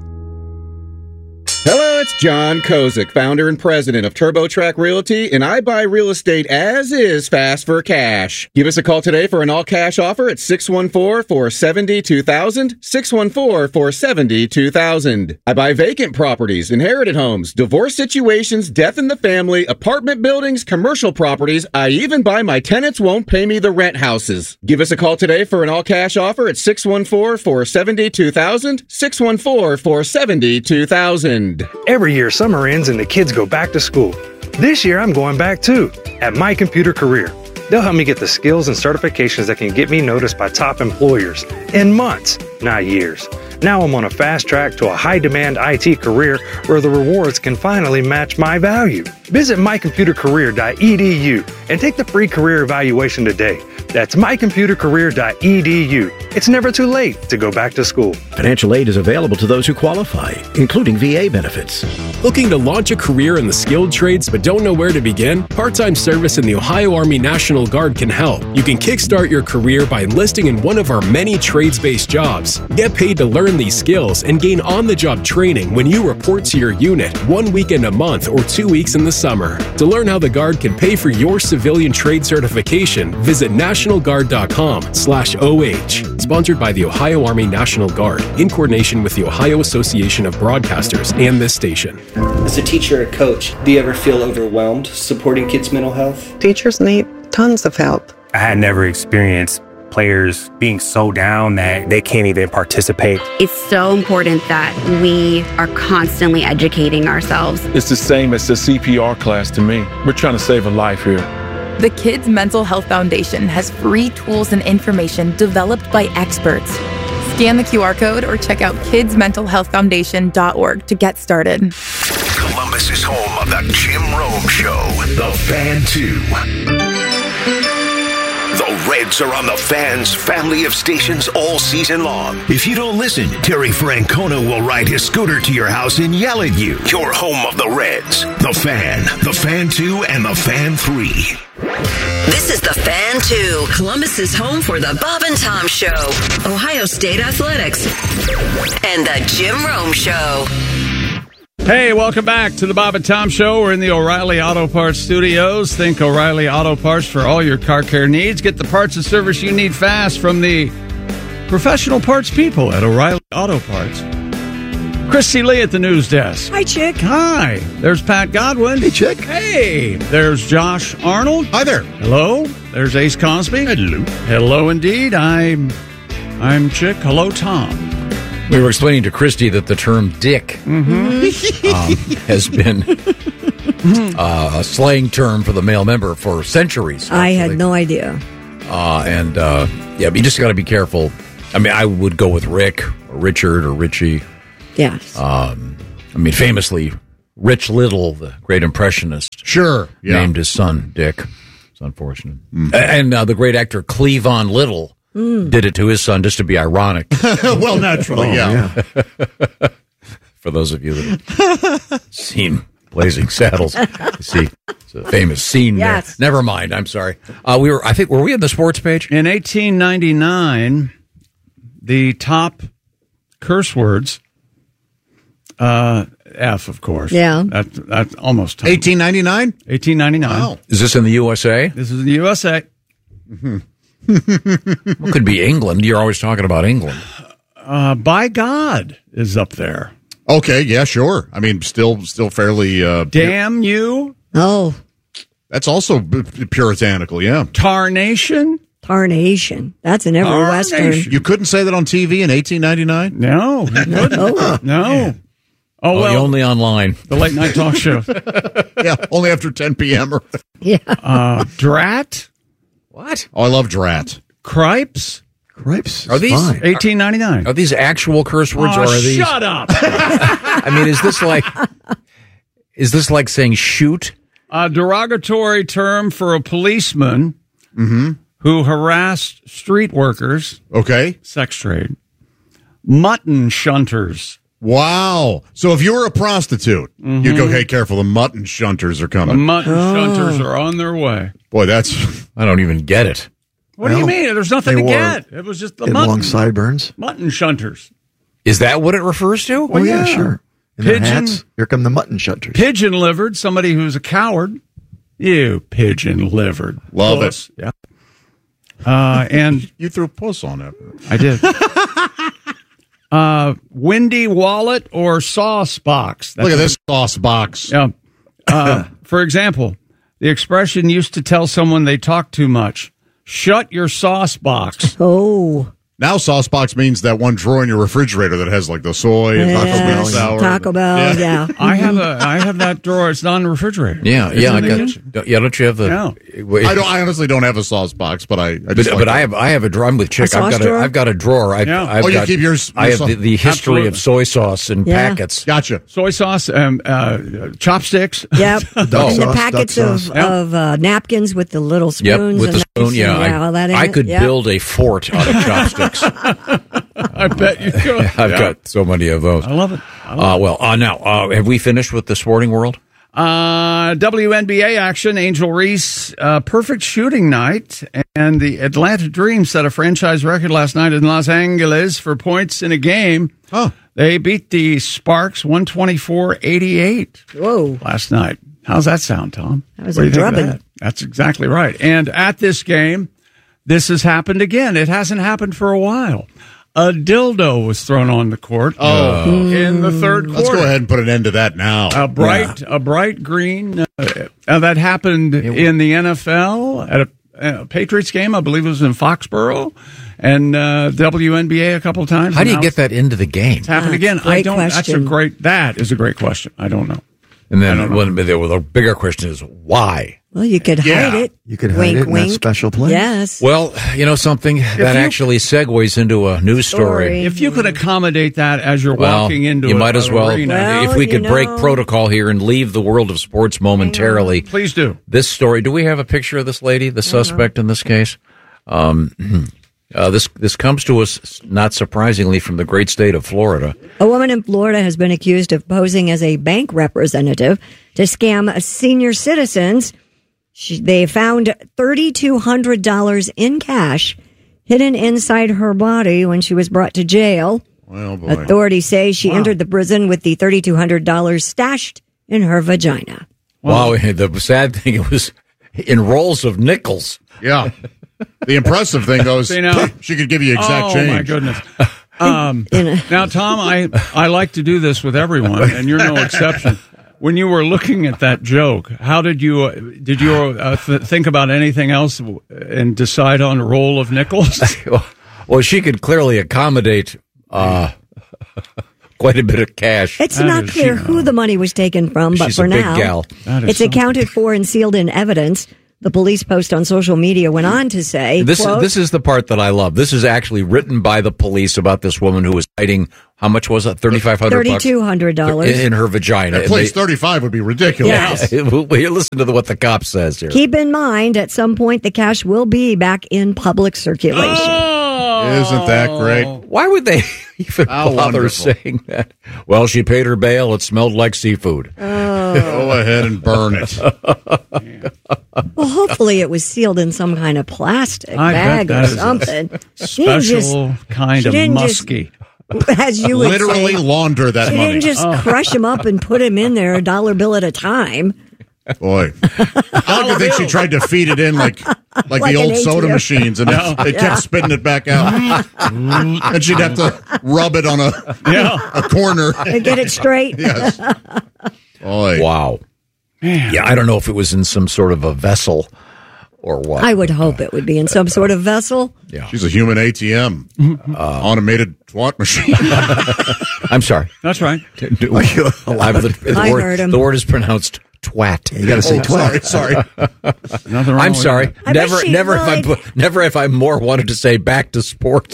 [SPEAKER 25] Hello, it's John Kozik, founder and president of TurboTrack Realty, and I buy real estate as is, fast for cash. Give us a call today for an all-cash offer at six one four, four seven zero, two thousand, six one four, four seven zero, two thousand. I buy vacant properties, inherited homes, divorce situations, death in the family, apartment buildings, commercial properties. I even buy my tenants won't pay me the rent houses. Give us a call today for an all-cash offer at six one four, four seven zero, two thousand, six one four, four seven zero, two thousand.
[SPEAKER 1] Every year, summer ends and the kids go back to school. This year, I'm going back too, at My Computer Career. They'll help me get the skills and certifications that can get me noticed by top employers in months, not years. Now I'm on a fast track to a high-demand I T career where the rewards can finally match my value. Visit my computer career dot e d u and take the free career evaluation today. That's my computer career dot e d u. It's never too late to go back to school.
[SPEAKER 26] Financial aid is available to those who qualify, including V A benefits.
[SPEAKER 27] Looking to launch a career in the skilled trades but don't know where to begin? Part-time service in the Ohio Army National Guard can help. You can kickstart your career by enlisting in one of our many trades-based jobs. Get paid to learn these skills and gain on-the-job training when you report to your unit one weekend a month or two weeks in the summer. To learn how the Guard can pay for your civilian trade certification, visit national guard dot com slash O H. Sponsored by the Ohio Army National Guard in coordination with the Ohio Association of Broadcasters and this station.
[SPEAKER 28] As a teacher or coach, do you ever feel overwhelmed supporting kids' mental health?
[SPEAKER 29] Teachers need tons of help.
[SPEAKER 30] I had never experienced players being so down that they can't even participate.
[SPEAKER 31] It's so important that we are constantly educating ourselves.
[SPEAKER 32] It's the same as the C P R class to me. We're trying to save a life here.
[SPEAKER 33] The Kids Mental Health Foundation has free tools and information developed by experts. Scan the Q R code or check out kids mental health foundation dot org to get started.
[SPEAKER 12] Columbus is home of the Jim Rome Show, The Fan two. The Reds are on the Fan's family of stations all season long. If you don't listen, Terry Francona will ride his scooter to your house and yell at you. You're home of the Reds, The Fan, The Fan two, and The Fan three.
[SPEAKER 14] This is The Fan two, Columbus's home for the Bob and Tom Show, Ohio State Athletics, and the Jim Rome Show.
[SPEAKER 15] Hey, welcome back to the Bob and Tom Show. We're in the O'Reilly Auto Parts studios. Think O'Reilly Auto Parts for all your car care needs. Get the parts and service you need fast from the professional parts people at O'Reilly Auto Parts. Christy Lee at the news desk.
[SPEAKER 3] Hi, Chick.
[SPEAKER 15] Hi. There's Pat Godwin.
[SPEAKER 3] Hey, Chick.
[SPEAKER 15] Hey. There's Josh Arnold.
[SPEAKER 3] Hi there.
[SPEAKER 15] Hello. There's Ace Cosby.
[SPEAKER 3] Hello.
[SPEAKER 15] Hello, indeed. I'm, I'm Chick. Hello, Tom.
[SPEAKER 5] We were explaining to Christy that the term dick
[SPEAKER 15] Mm-hmm.
[SPEAKER 5] um, has been uh, a slang term for the male member for centuries.
[SPEAKER 3] I had no idea.
[SPEAKER 5] Uh, and, uh, yeah, but you just got to be careful. I mean, I would go with Rick or Richard or Richie.
[SPEAKER 3] Yes.
[SPEAKER 5] Um, I mean, famously, Rich Little, the great impressionist,
[SPEAKER 6] sure, yeah.
[SPEAKER 5] named his son Dick. It's unfortunate. Mm. And uh, the great actor Cleavon Little mm. did it to his son just to be ironic.
[SPEAKER 6] Well, naturally,
[SPEAKER 5] oh,
[SPEAKER 6] yeah.
[SPEAKER 5] yeah. For those of you that have seen Blazing Saddles, you see it's a famous scene
[SPEAKER 3] yes.
[SPEAKER 5] there. Never mind. I'm sorry. Uh, we were. I think were we on the sports page
[SPEAKER 15] in eighteen ninety-nine? The top curse words. Uh, F, of course.
[SPEAKER 3] Yeah.
[SPEAKER 15] That, that's almost time.
[SPEAKER 6] eighteen ninety-nine?
[SPEAKER 15] eighteen ninety-nine.
[SPEAKER 6] Wow.
[SPEAKER 5] Is this in the U S A?
[SPEAKER 15] This is in the U S A.
[SPEAKER 5] Mm-hmm. Well, it could be England. You're always talking about England.
[SPEAKER 15] Uh, By God is up there.
[SPEAKER 6] Okay, yeah, sure. I mean, still still fairly... Uh,
[SPEAKER 15] Damn you.
[SPEAKER 3] Oh.
[SPEAKER 6] That's also b- puritanical, yeah.
[SPEAKER 15] Tarnation.
[SPEAKER 3] Tarnation. That's in every
[SPEAKER 15] Tarnation.
[SPEAKER 3] Western.
[SPEAKER 6] You couldn't say that on T V in eighteen ninety-nine?
[SPEAKER 15] No. No. no. Oh,
[SPEAKER 5] oh,
[SPEAKER 15] well.
[SPEAKER 5] Only online.
[SPEAKER 15] The late night talk show.
[SPEAKER 6] Yeah, only after ten p.m.
[SPEAKER 3] Yeah.
[SPEAKER 15] Uh, drat.
[SPEAKER 5] What?
[SPEAKER 6] Oh, I love drat.
[SPEAKER 15] Cripes.
[SPEAKER 3] Cripes.
[SPEAKER 5] Are these
[SPEAKER 3] fine.
[SPEAKER 15] eighteen ninety-nine?
[SPEAKER 5] Are these actual curse words,
[SPEAKER 15] Oh,
[SPEAKER 5] or are these?
[SPEAKER 15] shut up.
[SPEAKER 5] I mean, is this like? Is this like saying shoot?
[SPEAKER 15] A derogatory term for a policeman
[SPEAKER 6] Mm-hmm.
[SPEAKER 15] who harassed street workers.
[SPEAKER 6] Okay.
[SPEAKER 15] Sex trade. Mutton shunters.
[SPEAKER 6] Wow. So if you were a prostitute,
[SPEAKER 15] Mm-hmm.
[SPEAKER 6] you'd go, hey, careful, the mutton shunters are
[SPEAKER 15] The
[SPEAKER 6] coming.
[SPEAKER 15] mutton
[SPEAKER 3] Oh.
[SPEAKER 15] shunters are on their way.
[SPEAKER 6] Boy, that's...
[SPEAKER 5] I don't even get it.
[SPEAKER 15] What do you
[SPEAKER 3] Well,
[SPEAKER 15] mean? There's nothing
[SPEAKER 3] they
[SPEAKER 15] to
[SPEAKER 3] wore-
[SPEAKER 15] get. It was just the
[SPEAKER 3] Had
[SPEAKER 15] mutton.
[SPEAKER 3] long sideburns.
[SPEAKER 15] Mutton shunters.
[SPEAKER 5] Is that what it refers to?
[SPEAKER 3] Oh, yeah,
[SPEAKER 15] yeah.
[SPEAKER 3] sure. In their
[SPEAKER 15] Pigeon-
[SPEAKER 3] hats, here come the mutton shunters.
[SPEAKER 15] Pigeon livered, somebody who's a coward. You pigeon livered.
[SPEAKER 6] Love
[SPEAKER 15] Puss. Yep. Uh, and
[SPEAKER 6] You threw puss on it.
[SPEAKER 15] I did. uh, windy wallet or sauce box. That's
[SPEAKER 6] Look at
[SPEAKER 15] a-
[SPEAKER 6] this sauce box.
[SPEAKER 15] Yeah. Uh, for example, the expression used to tell someone they talk too much. Shut your sauce box.
[SPEAKER 3] Oh.
[SPEAKER 6] Now sauce box means that one drawer in your refrigerator that has like the soy and Taco Bell
[SPEAKER 3] Yes,
[SPEAKER 6] sour.
[SPEAKER 3] Taco Bell, yeah.
[SPEAKER 15] I have a I have that drawer. It's not in the refrigerator.
[SPEAKER 5] Yeah, yeah. I
[SPEAKER 15] Isn't it?
[SPEAKER 5] got. Don't, yeah, don't you have the?
[SPEAKER 15] No.
[SPEAKER 6] I don't. I honestly don't have a sauce box, but I. I
[SPEAKER 5] But,
[SPEAKER 6] just like
[SPEAKER 5] but I
[SPEAKER 6] that.
[SPEAKER 5] have I have a drawer. I'm with Chick.
[SPEAKER 3] A
[SPEAKER 5] I've
[SPEAKER 3] sauce
[SPEAKER 5] got
[SPEAKER 3] drawer?
[SPEAKER 5] a I've got a drawer. I've,
[SPEAKER 15] Yeah.
[SPEAKER 5] I've
[SPEAKER 6] Oh, you
[SPEAKER 5] got,
[SPEAKER 6] keep yours-
[SPEAKER 5] I
[SPEAKER 6] your
[SPEAKER 5] have
[SPEAKER 6] sau-
[SPEAKER 5] the, the history
[SPEAKER 15] Absolutely.
[SPEAKER 5] of soy sauce in
[SPEAKER 3] Yeah.
[SPEAKER 5] packets.
[SPEAKER 6] Gotcha.
[SPEAKER 15] Soy sauce, um, uh, chopsticks.
[SPEAKER 3] Yep.
[SPEAKER 5] Oh.
[SPEAKER 3] and the
[SPEAKER 5] sauce,
[SPEAKER 3] packets
[SPEAKER 15] duck
[SPEAKER 3] of,
[SPEAKER 15] sauce. Yep.
[SPEAKER 3] of uh, napkins with the little
[SPEAKER 5] Yep,
[SPEAKER 3] spoons.
[SPEAKER 5] with the
[SPEAKER 3] and
[SPEAKER 5] spoon.
[SPEAKER 3] nice
[SPEAKER 5] Yeah,
[SPEAKER 3] and,
[SPEAKER 5] I,
[SPEAKER 3] all that in
[SPEAKER 5] I
[SPEAKER 3] it.
[SPEAKER 5] could
[SPEAKER 3] Yep.
[SPEAKER 5] build a fort out of chopsticks.
[SPEAKER 15] I bet you could.
[SPEAKER 5] I've
[SPEAKER 15] Yeah.
[SPEAKER 5] got so many of those.
[SPEAKER 15] I love it. I love
[SPEAKER 5] Uh, well, uh, now uh, have we finished with the sporting world?
[SPEAKER 15] Uh, W N B A action. Angel Reese, uh, perfect shooting night. And the Atlanta Dream set a franchise record last night in Los Angeles for points in a game.
[SPEAKER 6] Huh.
[SPEAKER 15] They beat the Sparks one twenty-four eighty-eight
[SPEAKER 3] Whoa.
[SPEAKER 15] last night. How's that sound, Tom?
[SPEAKER 3] That was
[SPEAKER 15] What do
[SPEAKER 3] a
[SPEAKER 15] you think of
[SPEAKER 3] drubbing.
[SPEAKER 15] that? That's exactly right. And at this game, this has happened again. It hasn't happened for a while. A dildo was thrown on the court.
[SPEAKER 6] Oh.
[SPEAKER 15] in the third quarter.
[SPEAKER 6] Let's go ahead and put an end to that now.
[SPEAKER 15] A bright, a bright green. Uh, uh, that happened in the N F L at a, a Patriots game. I believe it was in Foxborough, and uh, W N B A a couple of times.
[SPEAKER 5] How do you
[SPEAKER 15] Now
[SPEAKER 5] get that into the game?
[SPEAKER 15] It's happened
[SPEAKER 3] Ah,
[SPEAKER 15] again.
[SPEAKER 3] great
[SPEAKER 15] I don't. That's a
[SPEAKER 3] question.
[SPEAKER 15] great. That is a great question. I don't know.
[SPEAKER 5] And
[SPEAKER 15] I
[SPEAKER 5] then
[SPEAKER 15] don't know.
[SPEAKER 5] when, the, well, the bigger question is why?
[SPEAKER 3] Well, you could
[SPEAKER 6] Yeah.
[SPEAKER 3] hide it.
[SPEAKER 7] You could hide
[SPEAKER 3] wink,
[SPEAKER 7] it in
[SPEAKER 3] wink.
[SPEAKER 7] that special place.
[SPEAKER 3] Yes.
[SPEAKER 5] Well, you know something that
[SPEAKER 15] you-
[SPEAKER 5] actually segues into a news story.
[SPEAKER 3] Story.
[SPEAKER 15] If you could accommodate that as you're
[SPEAKER 5] Well,
[SPEAKER 15] walking into,
[SPEAKER 5] you
[SPEAKER 15] a,
[SPEAKER 5] might as
[SPEAKER 15] an
[SPEAKER 5] well.
[SPEAKER 15] arena.
[SPEAKER 3] Well,
[SPEAKER 5] if we
[SPEAKER 3] you
[SPEAKER 5] could break
[SPEAKER 3] know.
[SPEAKER 5] protocol here and leave the world of sports momentarily,
[SPEAKER 15] Please do.
[SPEAKER 5] this story. Do we have a picture of this lady, the suspect in this case? Um, uh, this this comes to us, not surprisingly, from the great state of Florida.
[SPEAKER 3] A woman in Florida has been accused of posing as a bank representative to scam senior citizens. She, they found three thousand two hundred dollars in cash hidden inside her body when she was brought to jail.
[SPEAKER 6] Well, boy.
[SPEAKER 3] Authorities say she
[SPEAKER 15] Wow.
[SPEAKER 3] entered the prison with the three thousand two hundred dollars stashed in her vagina.
[SPEAKER 5] Wow, the sad thing, it was in rolls of nickels.
[SPEAKER 6] Yeah. The impressive thing goes,
[SPEAKER 15] See, now-
[SPEAKER 6] she could give you exact
[SPEAKER 15] oh,
[SPEAKER 6] change.
[SPEAKER 15] my goodness. Um, now, Tom, I, I like to do this with everyone, and you're no exception. When you were looking at that joke, how did you uh, did you uh, th- think about anything else and decide on a roll of nickels?
[SPEAKER 5] Well, she could clearly accommodate uh, quite a bit of cash.
[SPEAKER 3] It's not clear who the money was taken from, but
[SPEAKER 5] She's
[SPEAKER 3] for
[SPEAKER 5] a big
[SPEAKER 3] now,
[SPEAKER 5] gal. That is
[SPEAKER 3] it's accounted for and sealed in evidence. The police post on social media went on to say,
[SPEAKER 5] This
[SPEAKER 3] quote,
[SPEAKER 5] is this is the part that I love. This is actually written by the police about this woman who was hiding, how much was it? thirty-five hundred bucks?
[SPEAKER 3] thirty-two hundred dollars.
[SPEAKER 5] In, in her vagina.
[SPEAKER 6] At place thirty-five would be ridiculous.
[SPEAKER 3] Yes.
[SPEAKER 5] Yeah. Well, you listen to what the cop says here.
[SPEAKER 3] Keep in mind, at some point, the cash will be back in public circulation.
[SPEAKER 15] Oh,
[SPEAKER 6] Isn't that great?
[SPEAKER 5] Why would they even
[SPEAKER 6] How
[SPEAKER 5] bother
[SPEAKER 6] wonderful.
[SPEAKER 5] saying that? Well, she paid her bail. It smelled like seafood.
[SPEAKER 6] Go ahead and burn it.
[SPEAKER 3] Well, hopefully it was sealed in some kind of plastic
[SPEAKER 15] I
[SPEAKER 3] bag
[SPEAKER 15] bet
[SPEAKER 3] or
[SPEAKER 15] that is a
[SPEAKER 3] something. She didn't
[SPEAKER 15] special
[SPEAKER 3] just-
[SPEAKER 15] kind
[SPEAKER 3] she
[SPEAKER 15] of
[SPEAKER 3] didn't just-
[SPEAKER 15] musky.
[SPEAKER 3] As you would
[SPEAKER 6] Literally
[SPEAKER 3] say,
[SPEAKER 6] launder that
[SPEAKER 3] she
[SPEAKER 6] money.
[SPEAKER 3] didn't just
[SPEAKER 15] Oh.
[SPEAKER 3] crush him up and put him in there a dollar bill at a time.
[SPEAKER 6] Boy, I don't think she tried to feed it in like like,
[SPEAKER 3] Like
[SPEAKER 6] the
[SPEAKER 3] an
[SPEAKER 6] old soda
[SPEAKER 3] A T M.
[SPEAKER 6] machines, and
[SPEAKER 15] No.
[SPEAKER 6] it, it
[SPEAKER 3] Yeah.
[SPEAKER 6] kept spitting it back out. And she'd have to rub it on a
[SPEAKER 15] Yeah.
[SPEAKER 6] a corner.
[SPEAKER 3] And get it straight.
[SPEAKER 6] Yes. Boy.
[SPEAKER 5] Wow. Yeah, I don't know if it was in some sort of a vessel or what.
[SPEAKER 3] I would hope it would be in some sort of vessel.
[SPEAKER 5] Yeah.
[SPEAKER 6] She's a human A T M, uh, automated twat machine.
[SPEAKER 5] I'm sorry.
[SPEAKER 15] That's right.
[SPEAKER 5] Alive, the, the,
[SPEAKER 3] I
[SPEAKER 5] word,
[SPEAKER 3] heard him.
[SPEAKER 5] the word is pronounced twat.
[SPEAKER 2] You got to say
[SPEAKER 6] Oh,
[SPEAKER 2] twat.
[SPEAKER 6] sorry, sorry.
[SPEAKER 15] Nothing wrong
[SPEAKER 5] I'm
[SPEAKER 15] with
[SPEAKER 5] sorry.
[SPEAKER 15] that.
[SPEAKER 3] I bet
[SPEAKER 5] Never,
[SPEAKER 3] she
[SPEAKER 5] never, if I
[SPEAKER 3] lied.
[SPEAKER 5] put, never if I more wanted to say back to sports.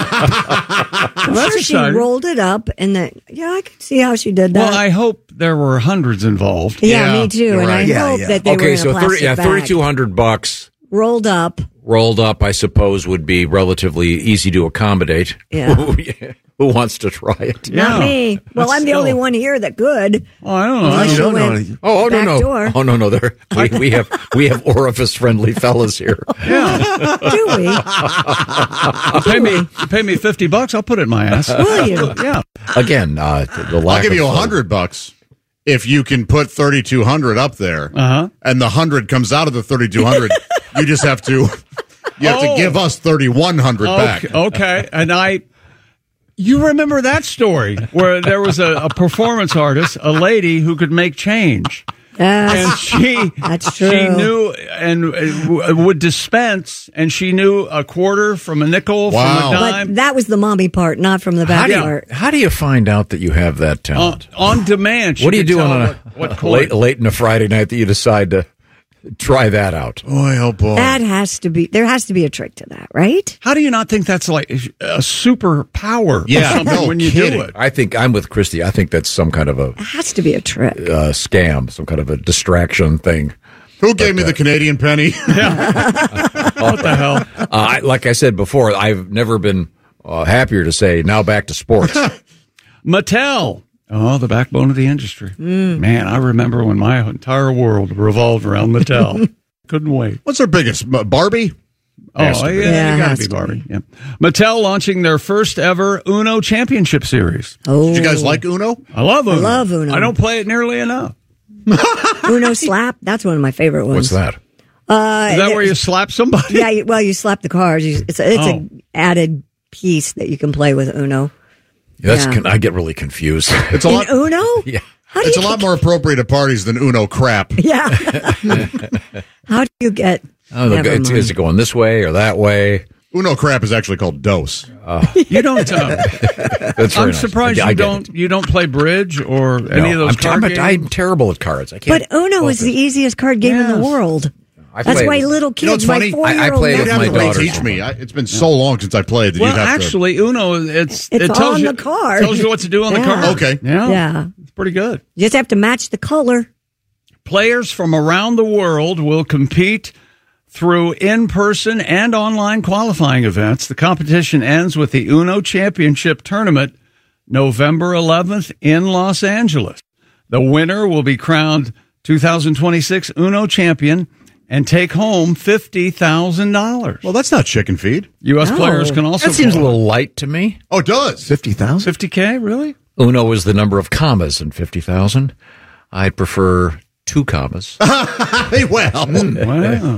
[SPEAKER 3] I'm
[SPEAKER 15] that's
[SPEAKER 3] sure she
[SPEAKER 15] exciting.
[SPEAKER 3] rolled it up and then, yeah, I could see how she did that.
[SPEAKER 15] Well, I hope there were hundreds involved.
[SPEAKER 3] yeah,
[SPEAKER 6] Yeah,
[SPEAKER 3] me too.
[SPEAKER 6] you're
[SPEAKER 3] And I
[SPEAKER 6] right.
[SPEAKER 2] Yeah,
[SPEAKER 3] hope
[SPEAKER 2] yeah.
[SPEAKER 3] that they were
[SPEAKER 5] Okay,
[SPEAKER 3] in
[SPEAKER 5] so
[SPEAKER 3] a plastic
[SPEAKER 5] thirty, yeah,
[SPEAKER 3] bag.
[SPEAKER 5] thirty-two hundred bucks
[SPEAKER 3] rolled up.
[SPEAKER 5] rolled up. I suppose would be relatively easy to accommodate.
[SPEAKER 3] Yeah.
[SPEAKER 5] Who wants to try it?
[SPEAKER 15] Yeah.
[SPEAKER 3] Not me. Well,
[SPEAKER 15] That's
[SPEAKER 3] I'm the
[SPEAKER 15] still-
[SPEAKER 3] only one here that could.
[SPEAKER 15] Oh, I don't know.
[SPEAKER 3] Unless
[SPEAKER 2] you
[SPEAKER 3] you
[SPEAKER 2] don't know
[SPEAKER 3] went
[SPEAKER 2] anything.
[SPEAKER 5] Oh, oh no,
[SPEAKER 3] back
[SPEAKER 5] no,
[SPEAKER 3] door.
[SPEAKER 5] oh no, no. There, we, we have we have orifice friendly fellas here.
[SPEAKER 3] Do we?
[SPEAKER 15] You pay me, you pay me fifty bucks, I'll put it in my ass.
[SPEAKER 3] Will you?
[SPEAKER 15] Yeah.
[SPEAKER 5] Again, uh, the lack
[SPEAKER 6] I'll give you a
[SPEAKER 5] of, uh,
[SPEAKER 6] hundred bucks if you can put thirty-two hundred up there,
[SPEAKER 15] Uh-huh.
[SPEAKER 6] and the hundred comes out of the thirty-two hundred. You just have to, you have
[SPEAKER 15] Oh.
[SPEAKER 6] to give us thirty-one hundred back.
[SPEAKER 15] Okay, okay. And I, you remember that story where there was a, a performance artist, a lady who could make change. And
[SPEAKER 3] Yes,
[SPEAKER 15] she,
[SPEAKER 3] that's
[SPEAKER 15] she
[SPEAKER 3] true.
[SPEAKER 15] knew and uh, w- would dispense, and she knew a quarter from a nickel
[SPEAKER 6] Wow.
[SPEAKER 15] from a
[SPEAKER 3] but
[SPEAKER 15] dime.
[SPEAKER 3] that was the mommy part, not from the
[SPEAKER 5] How
[SPEAKER 3] back
[SPEAKER 5] do, you,
[SPEAKER 3] part.
[SPEAKER 5] how do you find out that you have that
[SPEAKER 15] on,
[SPEAKER 5] talent?
[SPEAKER 15] on demand. She
[SPEAKER 5] what are you
[SPEAKER 15] could
[SPEAKER 5] doing
[SPEAKER 15] tell
[SPEAKER 5] on a
[SPEAKER 15] what, what
[SPEAKER 5] late,
[SPEAKER 15] chord.
[SPEAKER 5] late in a Friday night that you decide to try that out?
[SPEAKER 6] Boy, oh boy.
[SPEAKER 3] That has to be. There has to be a trick to that, right?
[SPEAKER 15] How do you not think that's like a superpower?
[SPEAKER 6] Yeah,
[SPEAKER 15] or something
[SPEAKER 6] no
[SPEAKER 15] when you
[SPEAKER 6] kidding.
[SPEAKER 15] do it.
[SPEAKER 5] I think I'm with Christy. I think that's some kind of a
[SPEAKER 3] It has to be a trick.
[SPEAKER 5] uh, scam, some kind of a distraction thing.
[SPEAKER 6] Who gave me the Canadian penny?
[SPEAKER 15] What the hell?
[SPEAKER 5] Uh, I, like I said before, I've never been uh, happier to say now back to sports.
[SPEAKER 15] Mattel. Oh, the backbone of the industry.
[SPEAKER 3] Mm.
[SPEAKER 15] Man, I remember when my entire world revolved around Mattel. Couldn't wait.
[SPEAKER 6] What's their biggest? M- Barbie?
[SPEAKER 15] Oh,
[SPEAKER 6] Has to
[SPEAKER 15] yeah,
[SPEAKER 6] be.
[SPEAKER 3] Yeah,
[SPEAKER 15] you got
[SPEAKER 3] has
[SPEAKER 15] to be
[SPEAKER 3] to
[SPEAKER 15] Barbie. Yeah. Mattel launching their first ever Uno Championship Series.
[SPEAKER 3] Oh,
[SPEAKER 6] Did you guys like Uno?
[SPEAKER 15] I love Uno.
[SPEAKER 3] I love Uno.
[SPEAKER 15] I don't play it nearly enough.
[SPEAKER 3] Uno slap? That's one of my favorite ones.
[SPEAKER 5] What's that?
[SPEAKER 3] Uh,
[SPEAKER 15] Is that where you slap somebody?
[SPEAKER 3] Yeah, you, well, you slap the cards. You- It's a, it's
[SPEAKER 15] Oh.
[SPEAKER 3] an added piece that you can play with Uno.
[SPEAKER 5] That's
[SPEAKER 3] Yeah.
[SPEAKER 5] con- I get really confused.
[SPEAKER 6] It's a
[SPEAKER 3] In
[SPEAKER 6] lot.
[SPEAKER 3] Uno?
[SPEAKER 5] Yeah.
[SPEAKER 3] How do
[SPEAKER 6] It's
[SPEAKER 3] you
[SPEAKER 6] a lot more appropriate at parties than Uno crap.
[SPEAKER 3] Yeah. How do you get?
[SPEAKER 5] Oh, the,
[SPEAKER 3] Never
[SPEAKER 5] it's,
[SPEAKER 3] mind.
[SPEAKER 5] is it going this way or that way?
[SPEAKER 6] Uno crap is actually called dose.
[SPEAKER 15] You don't. Uh,
[SPEAKER 5] That's very
[SPEAKER 15] I'm
[SPEAKER 5] nice.
[SPEAKER 15] surprised
[SPEAKER 5] I
[SPEAKER 15] you
[SPEAKER 5] get
[SPEAKER 15] don't.
[SPEAKER 5] it.
[SPEAKER 15] You don't play bridge or any
[SPEAKER 5] No,
[SPEAKER 15] of those
[SPEAKER 5] I'm,
[SPEAKER 15] card
[SPEAKER 5] I'm,
[SPEAKER 15] games.
[SPEAKER 5] I'm terrible at cards. I can't.
[SPEAKER 3] But Uno is the easiest card game in
[SPEAKER 15] Yes.
[SPEAKER 3] the world.
[SPEAKER 5] I
[SPEAKER 3] That's
[SPEAKER 5] play
[SPEAKER 3] why
[SPEAKER 5] it-
[SPEAKER 3] little
[SPEAKER 6] You know
[SPEAKER 3] kids,
[SPEAKER 6] what's
[SPEAKER 3] my
[SPEAKER 6] funny?
[SPEAKER 3] four
[SPEAKER 5] I- I
[SPEAKER 3] year old
[SPEAKER 5] play it
[SPEAKER 6] You'd
[SPEAKER 5] with
[SPEAKER 6] have
[SPEAKER 5] my
[SPEAKER 6] to
[SPEAKER 5] daughter.
[SPEAKER 6] reteach me. I, it's been so long since I played that
[SPEAKER 15] well,
[SPEAKER 6] you'd have
[SPEAKER 15] actually, Uno it's
[SPEAKER 3] It's
[SPEAKER 15] it tells
[SPEAKER 3] on
[SPEAKER 15] you
[SPEAKER 3] the card.
[SPEAKER 15] tells you what to do on the
[SPEAKER 3] Yeah.
[SPEAKER 15] card.
[SPEAKER 6] Okay.
[SPEAKER 15] Yeah,
[SPEAKER 3] Yeah.
[SPEAKER 15] it's pretty good.
[SPEAKER 3] You just have to match the color.
[SPEAKER 15] Players from around the world will compete through in-person and online qualifying events. The competition ends with the Uno Championship Tournament November eleventh in Los Angeles. The winner will be crowned two thousand twenty-six Uno champion and take home fifty thousand dollars.
[SPEAKER 6] Well, that's not chicken feed.
[SPEAKER 15] U S
[SPEAKER 3] No.
[SPEAKER 15] players can also
[SPEAKER 5] That seems a
[SPEAKER 15] qualify.
[SPEAKER 5] little light to me.
[SPEAKER 6] Oh, it does.
[SPEAKER 2] Fifty thousand.
[SPEAKER 15] fifty K, really?
[SPEAKER 5] Uno is the number of commas in fifty thousand. I'd prefer two commas.
[SPEAKER 6] Hey, well.
[SPEAKER 15] Wow.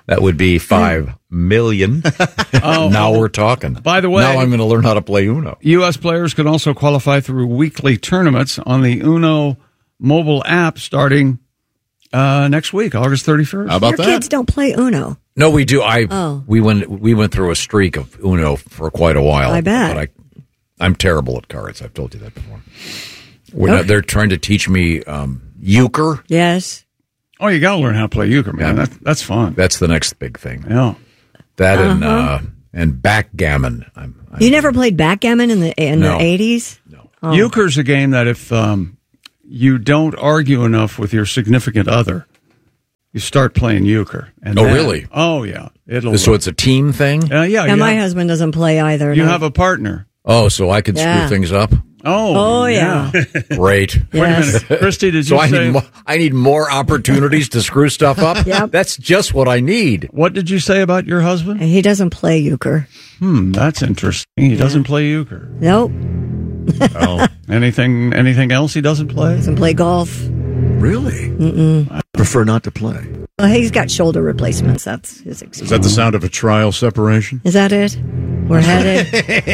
[SPEAKER 5] That would be five million.
[SPEAKER 15] Oh,
[SPEAKER 5] now we're talking.
[SPEAKER 15] By the way,
[SPEAKER 5] now I'm going to learn how to play Uno.
[SPEAKER 15] U S players can also qualify through weekly tournaments on the Uno mobile app starting uh, next week, August thirty-first.
[SPEAKER 6] How about
[SPEAKER 3] Your
[SPEAKER 6] that?
[SPEAKER 3] kids don't play Uno.
[SPEAKER 5] No, we do. I
[SPEAKER 3] Oh.
[SPEAKER 5] we went we went through a streak of Uno for quite a while.
[SPEAKER 3] I bet.
[SPEAKER 5] But I, I'm terrible at cards. I've told you that before. We're
[SPEAKER 3] Okay.
[SPEAKER 5] not, they're trying to teach me um, euchre.
[SPEAKER 3] Yes.
[SPEAKER 15] Oh, you got to learn how to play euchre, man. That, that's fun.
[SPEAKER 5] That's the next big thing.
[SPEAKER 15] Yeah.
[SPEAKER 5] That and
[SPEAKER 3] Uh-huh.
[SPEAKER 5] uh, and backgammon. I'm, I'm,
[SPEAKER 3] You never played backgammon in the in
[SPEAKER 5] No.
[SPEAKER 3] the eighties? No. Oh.
[SPEAKER 15] Euchre's a game that if um, you don't argue enough with your significant other, you start playing euchre. And
[SPEAKER 5] Oh,
[SPEAKER 15] then-
[SPEAKER 5] really?
[SPEAKER 15] Oh, yeah. It'll.
[SPEAKER 5] so it's a team thing.
[SPEAKER 15] Uh, yeah.
[SPEAKER 3] Yeah,
[SPEAKER 15] you
[SPEAKER 3] my
[SPEAKER 15] have,
[SPEAKER 3] husband doesn't play either.
[SPEAKER 15] you
[SPEAKER 3] no.
[SPEAKER 15] have a partner.
[SPEAKER 5] Oh, so I could
[SPEAKER 3] Yeah.
[SPEAKER 5] screw things up.
[SPEAKER 15] Oh,
[SPEAKER 3] Oh, yeah.
[SPEAKER 5] Great.
[SPEAKER 15] Wait a minute, Christy. Did
[SPEAKER 5] So
[SPEAKER 15] you
[SPEAKER 5] I
[SPEAKER 15] say
[SPEAKER 5] need more, I need more opportunities to screw stuff up.
[SPEAKER 3] Yep.
[SPEAKER 5] That's just what I need.
[SPEAKER 15] what did you say about your husband?
[SPEAKER 3] He doesn't play euchre.
[SPEAKER 15] Hmm, that's interesting. He doesn't play euchre.
[SPEAKER 3] Nope.
[SPEAKER 15] Oh, anything? Anything else he doesn't play?
[SPEAKER 3] Doesn't play golf.
[SPEAKER 26] Really?
[SPEAKER 3] Mm-mm.
[SPEAKER 26] I prefer not to play.
[SPEAKER 3] Well, he's got shoulder replacements. That's his excuse.
[SPEAKER 6] Is that the sound of a trial separation?
[SPEAKER 3] Is that it? We're headed.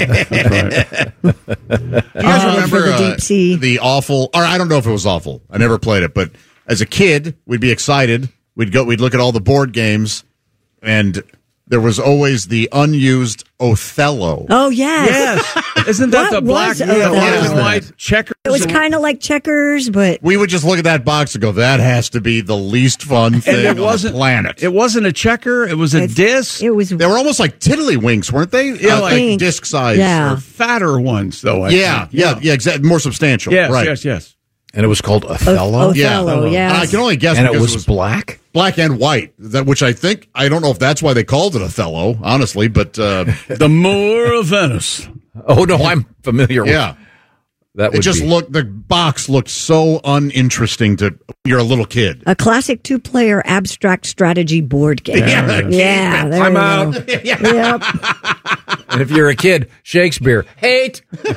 [SPEAKER 6] You guys
[SPEAKER 3] Oh,
[SPEAKER 6] remember
[SPEAKER 3] for the
[SPEAKER 6] uh,
[SPEAKER 3] deep sea.
[SPEAKER 6] the awful, or I don't know if it was awful. I never played it, but as a kid, we'd be excited. We'd go, we'd look at all the board games, and there was always the unused Othello.
[SPEAKER 3] Oh, yes.
[SPEAKER 15] Yes. Isn't that
[SPEAKER 3] What
[SPEAKER 15] the black,
[SPEAKER 3] was
[SPEAKER 15] yeah,
[SPEAKER 3] Othello?
[SPEAKER 15] black and
[SPEAKER 6] What is
[SPEAKER 15] white checkers?
[SPEAKER 3] It was kind of like checkers, but
[SPEAKER 6] We would just look at that box and go, "That has to be the least fun thing
[SPEAKER 15] and it
[SPEAKER 6] on the
[SPEAKER 15] wasn't
[SPEAKER 6] planet."
[SPEAKER 15] It wasn't a checker. It was a
[SPEAKER 3] It's-
[SPEAKER 15] disc.
[SPEAKER 3] it was.
[SPEAKER 6] They were almost like tiddlywinks, weren't they?
[SPEAKER 15] Yeah,
[SPEAKER 6] Uh,
[SPEAKER 15] like-
[SPEAKER 6] like disc size.
[SPEAKER 3] Yeah.
[SPEAKER 15] Or fatter ones, though. I
[SPEAKER 6] Yeah,
[SPEAKER 15] think.
[SPEAKER 6] yeah, yeah, exactly. More substantial.
[SPEAKER 15] Yes,
[SPEAKER 6] right.
[SPEAKER 15] yes, yes.
[SPEAKER 5] And it was called Othello.
[SPEAKER 3] O-
[SPEAKER 6] Yeah.
[SPEAKER 3] Othello,
[SPEAKER 6] And I
[SPEAKER 3] yes.
[SPEAKER 6] can only guess
[SPEAKER 5] and it
[SPEAKER 6] because
[SPEAKER 5] was,
[SPEAKER 6] it was
[SPEAKER 5] black.
[SPEAKER 6] black and white. That which I think I don't know if that's why they called it Othello, honestly, but uh,
[SPEAKER 15] The Moor of Venice.
[SPEAKER 5] Oh no, I'm familiar
[SPEAKER 6] yeah.
[SPEAKER 5] with that.
[SPEAKER 6] It
[SPEAKER 5] Would
[SPEAKER 6] just
[SPEAKER 5] be,
[SPEAKER 6] looked the box looked so uninteresting to you're a little kid.
[SPEAKER 3] A classic two-player abstract strategy board game.
[SPEAKER 6] Yeah.
[SPEAKER 3] Yeah, there
[SPEAKER 5] I'm
[SPEAKER 3] we
[SPEAKER 5] out.
[SPEAKER 3] go. Yep.
[SPEAKER 5] And if you're a kid, Shakespeare, hate.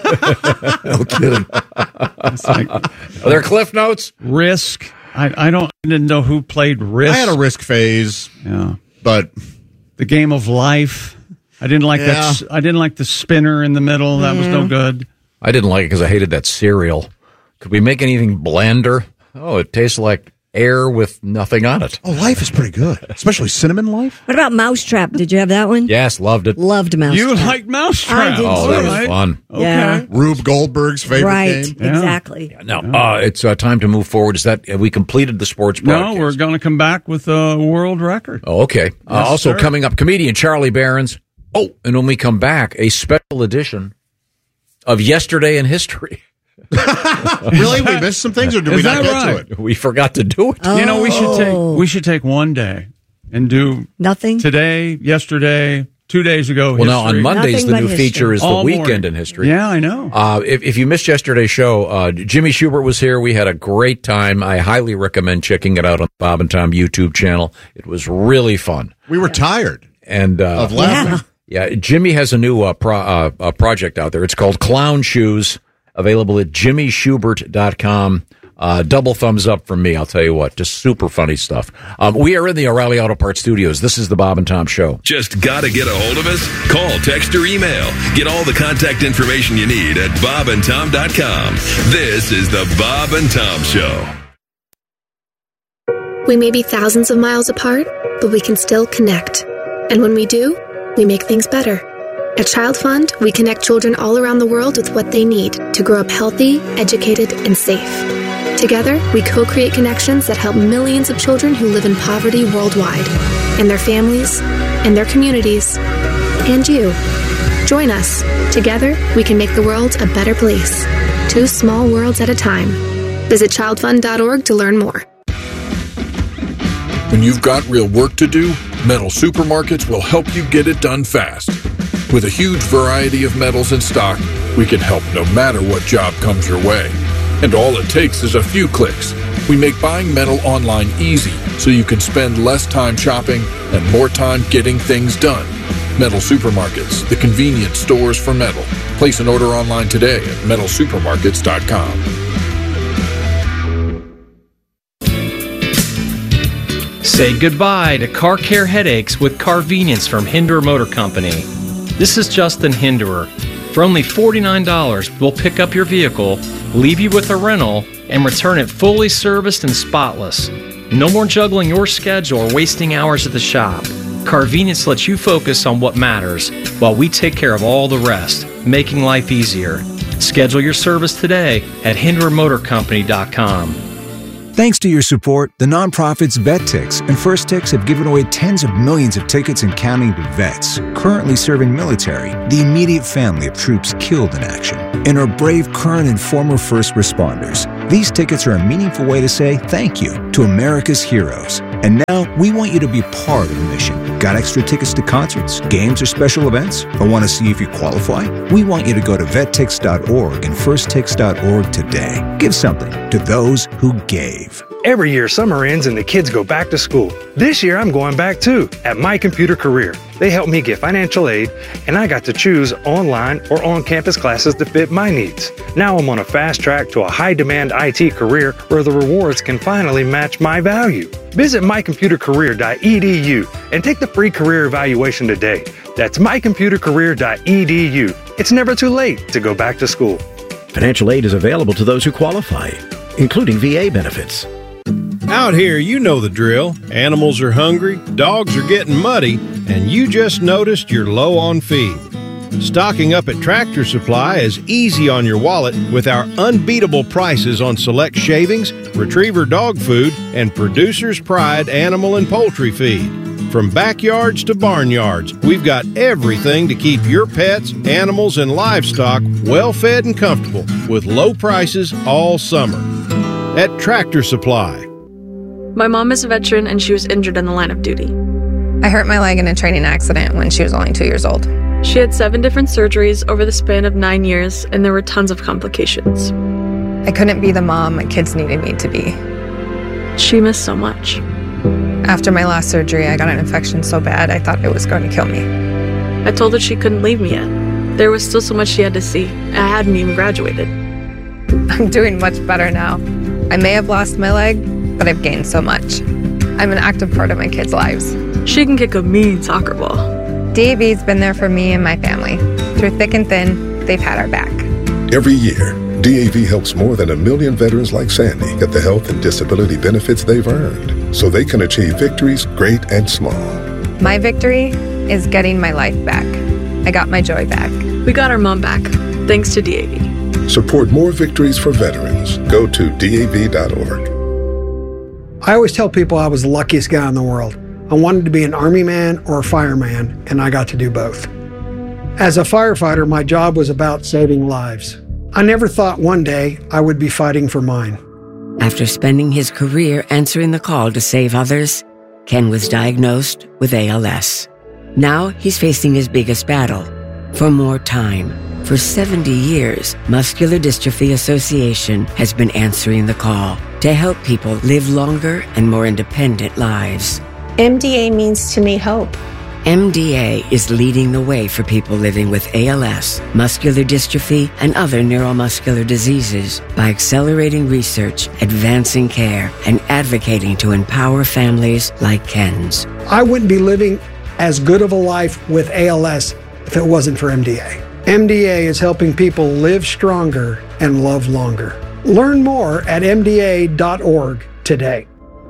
[SPEAKER 5] No kidding.
[SPEAKER 15] It's like
[SPEAKER 5] Are there cliff notes?
[SPEAKER 15] Risk. I, I don't I didn't know who played Risk.
[SPEAKER 6] I had a Risk phase,
[SPEAKER 15] yeah.
[SPEAKER 6] but
[SPEAKER 15] The Game of Life. I didn't like
[SPEAKER 6] Yeah.
[SPEAKER 15] that. s- I didn't like the spinner in the middle. That was no good.
[SPEAKER 5] I didn't like it because I hated that cereal. Could we make anything blander? Oh, it tastes like air with nothing on it.
[SPEAKER 6] oh, Life is pretty good, especially Cinnamon Life.
[SPEAKER 3] What about Mousetrap? Did you have that one?
[SPEAKER 5] Yes, loved it.
[SPEAKER 3] Loved Mousetrap.
[SPEAKER 15] You like Mousetrap?
[SPEAKER 3] I did
[SPEAKER 5] Oh,
[SPEAKER 3] too.
[SPEAKER 5] that was
[SPEAKER 15] Alright.
[SPEAKER 5] fun.
[SPEAKER 15] Okay.
[SPEAKER 3] Yeah.
[SPEAKER 6] Rube Goldberg's favorite
[SPEAKER 3] Right.
[SPEAKER 6] game.
[SPEAKER 15] Yeah.
[SPEAKER 3] Exactly.
[SPEAKER 5] Now, uh, it's uh, time to move forward. Is that have we completed the sports
[SPEAKER 15] No,
[SPEAKER 5] broadcast?
[SPEAKER 15] we're going to come back with a world record.
[SPEAKER 5] Oh, okay. Uh,
[SPEAKER 15] Yes,
[SPEAKER 5] also
[SPEAKER 15] sir.
[SPEAKER 5] coming up, comedian Charlie Barons. Oh, and when we come back, a special edition of Yesterday in History.
[SPEAKER 6] Really, we missed some things, or did
[SPEAKER 15] Is
[SPEAKER 6] we not
[SPEAKER 15] that
[SPEAKER 6] get
[SPEAKER 15] right?
[SPEAKER 6] to it?
[SPEAKER 5] We forgot to do it.
[SPEAKER 3] Oh.
[SPEAKER 15] You know, we should take we should take one day and do
[SPEAKER 3] Nothing?
[SPEAKER 15] today, yesterday, two days ago.
[SPEAKER 5] Well, now on
[SPEAKER 15] history.
[SPEAKER 5] Mondays,
[SPEAKER 3] Nothing
[SPEAKER 5] the
[SPEAKER 3] but
[SPEAKER 5] new
[SPEAKER 3] history.
[SPEAKER 5] feature is the
[SPEAKER 15] All
[SPEAKER 5] weekend
[SPEAKER 15] morning.
[SPEAKER 5] in history.
[SPEAKER 15] Yeah, I know.
[SPEAKER 5] Uh, if, if you missed yesterday's show, uh, Jimmy Schubert was here. We had a great time. I highly recommend checking it out on the Bob and Tom YouTube channel. It was really fun.
[SPEAKER 6] We were tired
[SPEAKER 5] And uh,
[SPEAKER 6] of laughing.
[SPEAKER 5] yeah, Jimmy has a new uh, pro, uh, uh, project out there. It's called Clown Shoes, available at jimmy schubert dot com. Uh, double thumbs up from me, I'll tell you what. Just super funny stuff. Um, we are in the O'Reilly Auto Parts studios. This is the Bob and Tom Show.
[SPEAKER 12] Just gotta get a hold of us? Call, text, or email. Get all the contact information you need at bob and tom dot com. This is the Bob and Tom Show.
[SPEAKER 2] We may be thousands of miles apart, but we can still connect. And when we do, we make things better. At Child Fund, we connect children all around the world with what they need to grow up healthy, educated, and safe. Together, we co-create connections that help millions of children who live in poverty worldwide, and their families, and their communities, and you. Join us. Together, we can make the world a better place. Two small worlds at a time. Visit child fund dot org to learn more.
[SPEAKER 32] When you've got real work to do, Metal Supermarkets will help you get it done fast. With a huge variety of metals in stock, we can help no matter what job comes your way. And all it takes is a few clicks. We make buying metal online easy so you can spend less time shopping and more time getting things done. Metal Supermarkets, the convenient stores for metal. Place an order online today at metal supermarkets dot com.
[SPEAKER 7] Say goodbye to car care headaches with Carvenience from Hinderer Motor Company. This is Justin Hinderer. For only forty-nine dollars, we'll pick up your vehicle, leave you with a rental, and return it fully serviced and spotless. No more juggling your schedule or wasting hours at the shop. Carvenience lets you focus on what matters while we take care of all the rest, making life easier. Schedule your service today at hinderer motor company dot com.
[SPEAKER 8] Thanks to your support, the nonprofits VetTix and First Tix have given away tens of millions of tickets and counting to vets currently serving military, the immediate family of troops killed in action, and our brave current and former first responders. These tickets are a meaningful way to say thank you to America's heroes. And now we want you to be part of the mission. Got extra tickets to concerts, games, or special events? Or want to see if you qualify? We want you to go to vet tix dot org and first tix dot org today. Give something to those who gave.
[SPEAKER 1] Every year, summer ends and the kids go back to school. This year, I'm going back too at My Computer Career. They helped me get financial aid, and I got to choose online or on-campus classes to fit my needs. Now I'm on a fast track to a high-demand I T career where the rewards can finally match my value. Visit my computer career dot e d u and take the free career evaluation today. That's my computer career dot e d u. It's never too late to go back to school.
[SPEAKER 26] Financial aid is available to those who qualify, including V A benefits.
[SPEAKER 9] Out here, you know the drill. Animals are hungry, dogs are getting muddy, and you just noticed you're low on feed. Stocking up at Tractor Supply is easy on your wallet with our unbeatable prices on select shavings, retriever dog food, and Producer's Pride animal and poultry feed. From backyards to barnyards, we've got everything to keep your pets, animals, and livestock well fed and comfortable with low prices all summer. At Tractor Supply.
[SPEAKER 10] My mom is a veteran and she was injured in the line of duty.
[SPEAKER 11] I hurt my leg in a training accident when she was only two years old.
[SPEAKER 10] She had seven different surgeries over the span of nine years and there were tons of complications.
[SPEAKER 11] I couldn't be the mom my kids needed me to be.
[SPEAKER 10] She missed so much.
[SPEAKER 11] After my last surgery, I got an infection so bad I thought it was going to kill me.
[SPEAKER 10] I told her she couldn't leave me yet. There was still so much she had to see. I hadn't even graduated.
[SPEAKER 11] I'm doing much better now. I may have lost my leg, but I've gained so much. I'm an active part of my kids' lives.
[SPEAKER 10] She can kick a mean soccer ball.
[SPEAKER 11] D A V's been there for me and my family. Through thick and thin, they've had our back.
[SPEAKER 13] Every year, D A V helps more than a million veterans like Sandy get the health and disability benefits they've earned so they can achieve victories great and small.
[SPEAKER 11] My victory is getting my life back. I got my joy back.
[SPEAKER 10] We got our mom back, thanks to D A V.
[SPEAKER 13] Support more victories for veterans. Go to D A V dot org.
[SPEAKER 16] I always tell people I was the luckiest guy in the world. I wanted to be an army man or a fireman, and I got to do both. As a firefighter, my job was about saving lives. I never thought one day I would be fighting for mine.
[SPEAKER 17] After spending his career answering the call to save others, Ken was diagnosed with A L S. Now he's facing his biggest battle, for more time. For seventy years, Muscular Dystrophy Association has been answering the call to help people live longer and more independent lives.
[SPEAKER 18] M D A means to me hope.
[SPEAKER 17] M D A is leading the way for people living with A L S, muscular dystrophy, and other neuromuscular diseases by accelerating research, advancing care, and advocating to empower families like Ken's.
[SPEAKER 16] I wouldn't be living as good of a life with A L S if it wasn't for M D A. M D A is helping people live stronger and love longer. Learn more at M D A dot org today.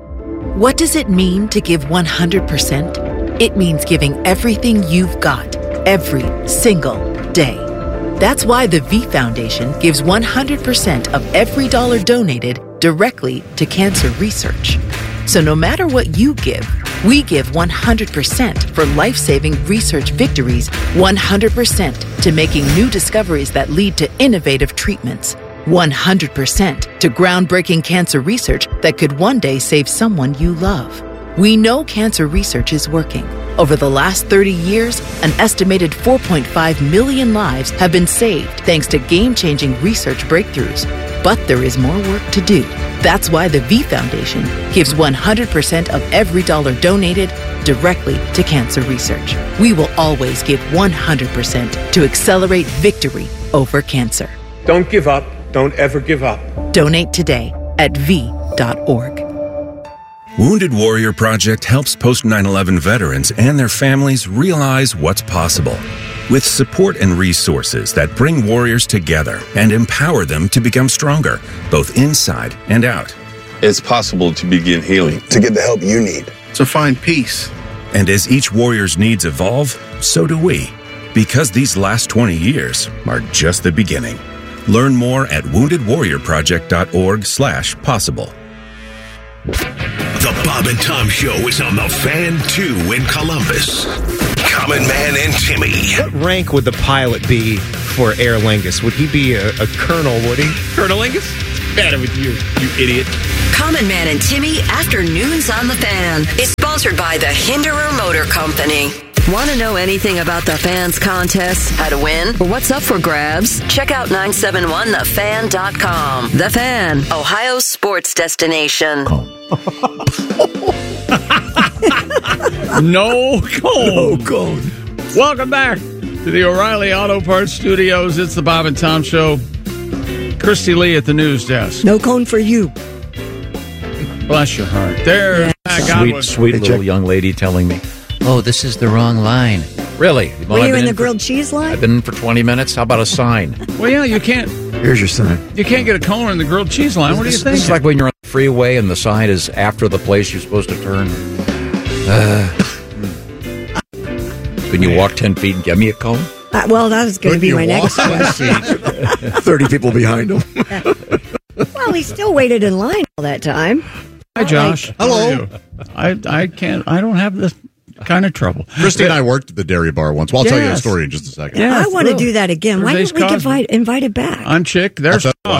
[SPEAKER 19] What does it mean to give one hundred percent? It means giving everything you've got, every single day. That's why the V Foundation gives one hundred percent of every dollar donated directly to cancer research. So no matter what you give, we give one hundred percent for life-saving research victories, one hundred percent to making new discoveries that lead to innovative treatments, one hundred percent to groundbreaking cancer research that could one day save someone you love. We know cancer research is working. Over the last thirty years, an estimated four point five million lives have been saved thanks to game-changing research breakthroughs. But there is more work to do. That's why the V Foundation gives one hundred percent of every dollar donated directly to cancer research. We will always give one hundred percent to accelerate victory over cancer.
[SPEAKER 20] Don't give up. Don't ever give up.
[SPEAKER 19] Donate today at V dot org.
[SPEAKER 4] Wounded Warrior Project helps post nine eleven veterans and their families realize what's possible. With support and resources that bring warriors together and empower them to become stronger, both inside and out.
[SPEAKER 20] It's possible to begin healing, to get the help you need,
[SPEAKER 4] to find peace. And as each warrior's needs evolve, so do we. Because these last twenty years are just the beginning. Learn more at wounded warrior project dot org slash possible.
[SPEAKER 12] The Bob and Tom Show is on the Fan two in Columbus. Common Man and Timmy.
[SPEAKER 21] What rank would the pilot be for Aer Lingus? Would he be a, a colonel, would he? Colonel Lingus? Better with you, you idiot.
[SPEAKER 14] Common Man and Timmy Afternoons on the Fan is sponsored by the Hinderer Motor Company. Want to know anything about the Fan's contest, how to win, or what's up for grabs? Check out nine seven one the fan dot com. The Fan, Ohio's sports destination.
[SPEAKER 15] No cone.
[SPEAKER 5] No cone.
[SPEAKER 15] Welcome back to the O'Reilly Auto Parts Studios. It's the Bob and Tom Show. Christy Lee at the news desk.
[SPEAKER 3] No cone for you.
[SPEAKER 15] Bless your heart. There,
[SPEAKER 3] Yeah.
[SPEAKER 5] Sweet, sweet little young lady telling me, oh, this is the wrong line. Really? Well,
[SPEAKER 3] Were
[SPEAKER 5] I've
[SPEAKER 3] you
[SPEAKER 5] been
[SPEAKER 3] in the
[SPEAKER 5] for-
[SPEAKER 3] grilled cheese line?
[SPEAKER 5] I've been in for twenty minutes. How about a sign?
[SPEAKER 15] Well, yeah, you can't.
[SPEAKER 5] Here's your sign.
[SPEAKER 15] You can't get a cone in the grilled cheese line. What do you
[SPEAKER 5] This-
[SPEAKER 15] think?
[SPEAKER 5] This is like when you're on the freeway and the sign is after the place you're supposed to turn. Uh, can you walk ten feet and get me a cone?
[SPEAKER 3] Uh, well, that was going to be my next question.
[SPEAKER 5] thirty people behind him.
[SPEAKER 3] Well, he still waited in line all that time.
[SPEAKER 15] Hi, Josh.
[SPEAKER 3] Like-
[SPEAKER 15] Hello. I I can't. I don't have this kind of trouble.
[SPEAKER 6] Christy and I worked at the dairy bar once. Well, I'll tell you a
[SPEAKER 15] Yes.
[SPEAKER 6] story in just a second.
[SPEAKER 15] Yeah,
[SPEAKER 3] I want to
[SPEAKER 15] really.
[SPEAKER 3] do that again. Why
[SPEAKER 15] Thursday's
[SPEAKER 3] didn't we get
[SPEAKER 15] Cosby.
[SPEAKER 3] invite, invited back?
[SPEAKER 15] I'm chick. There's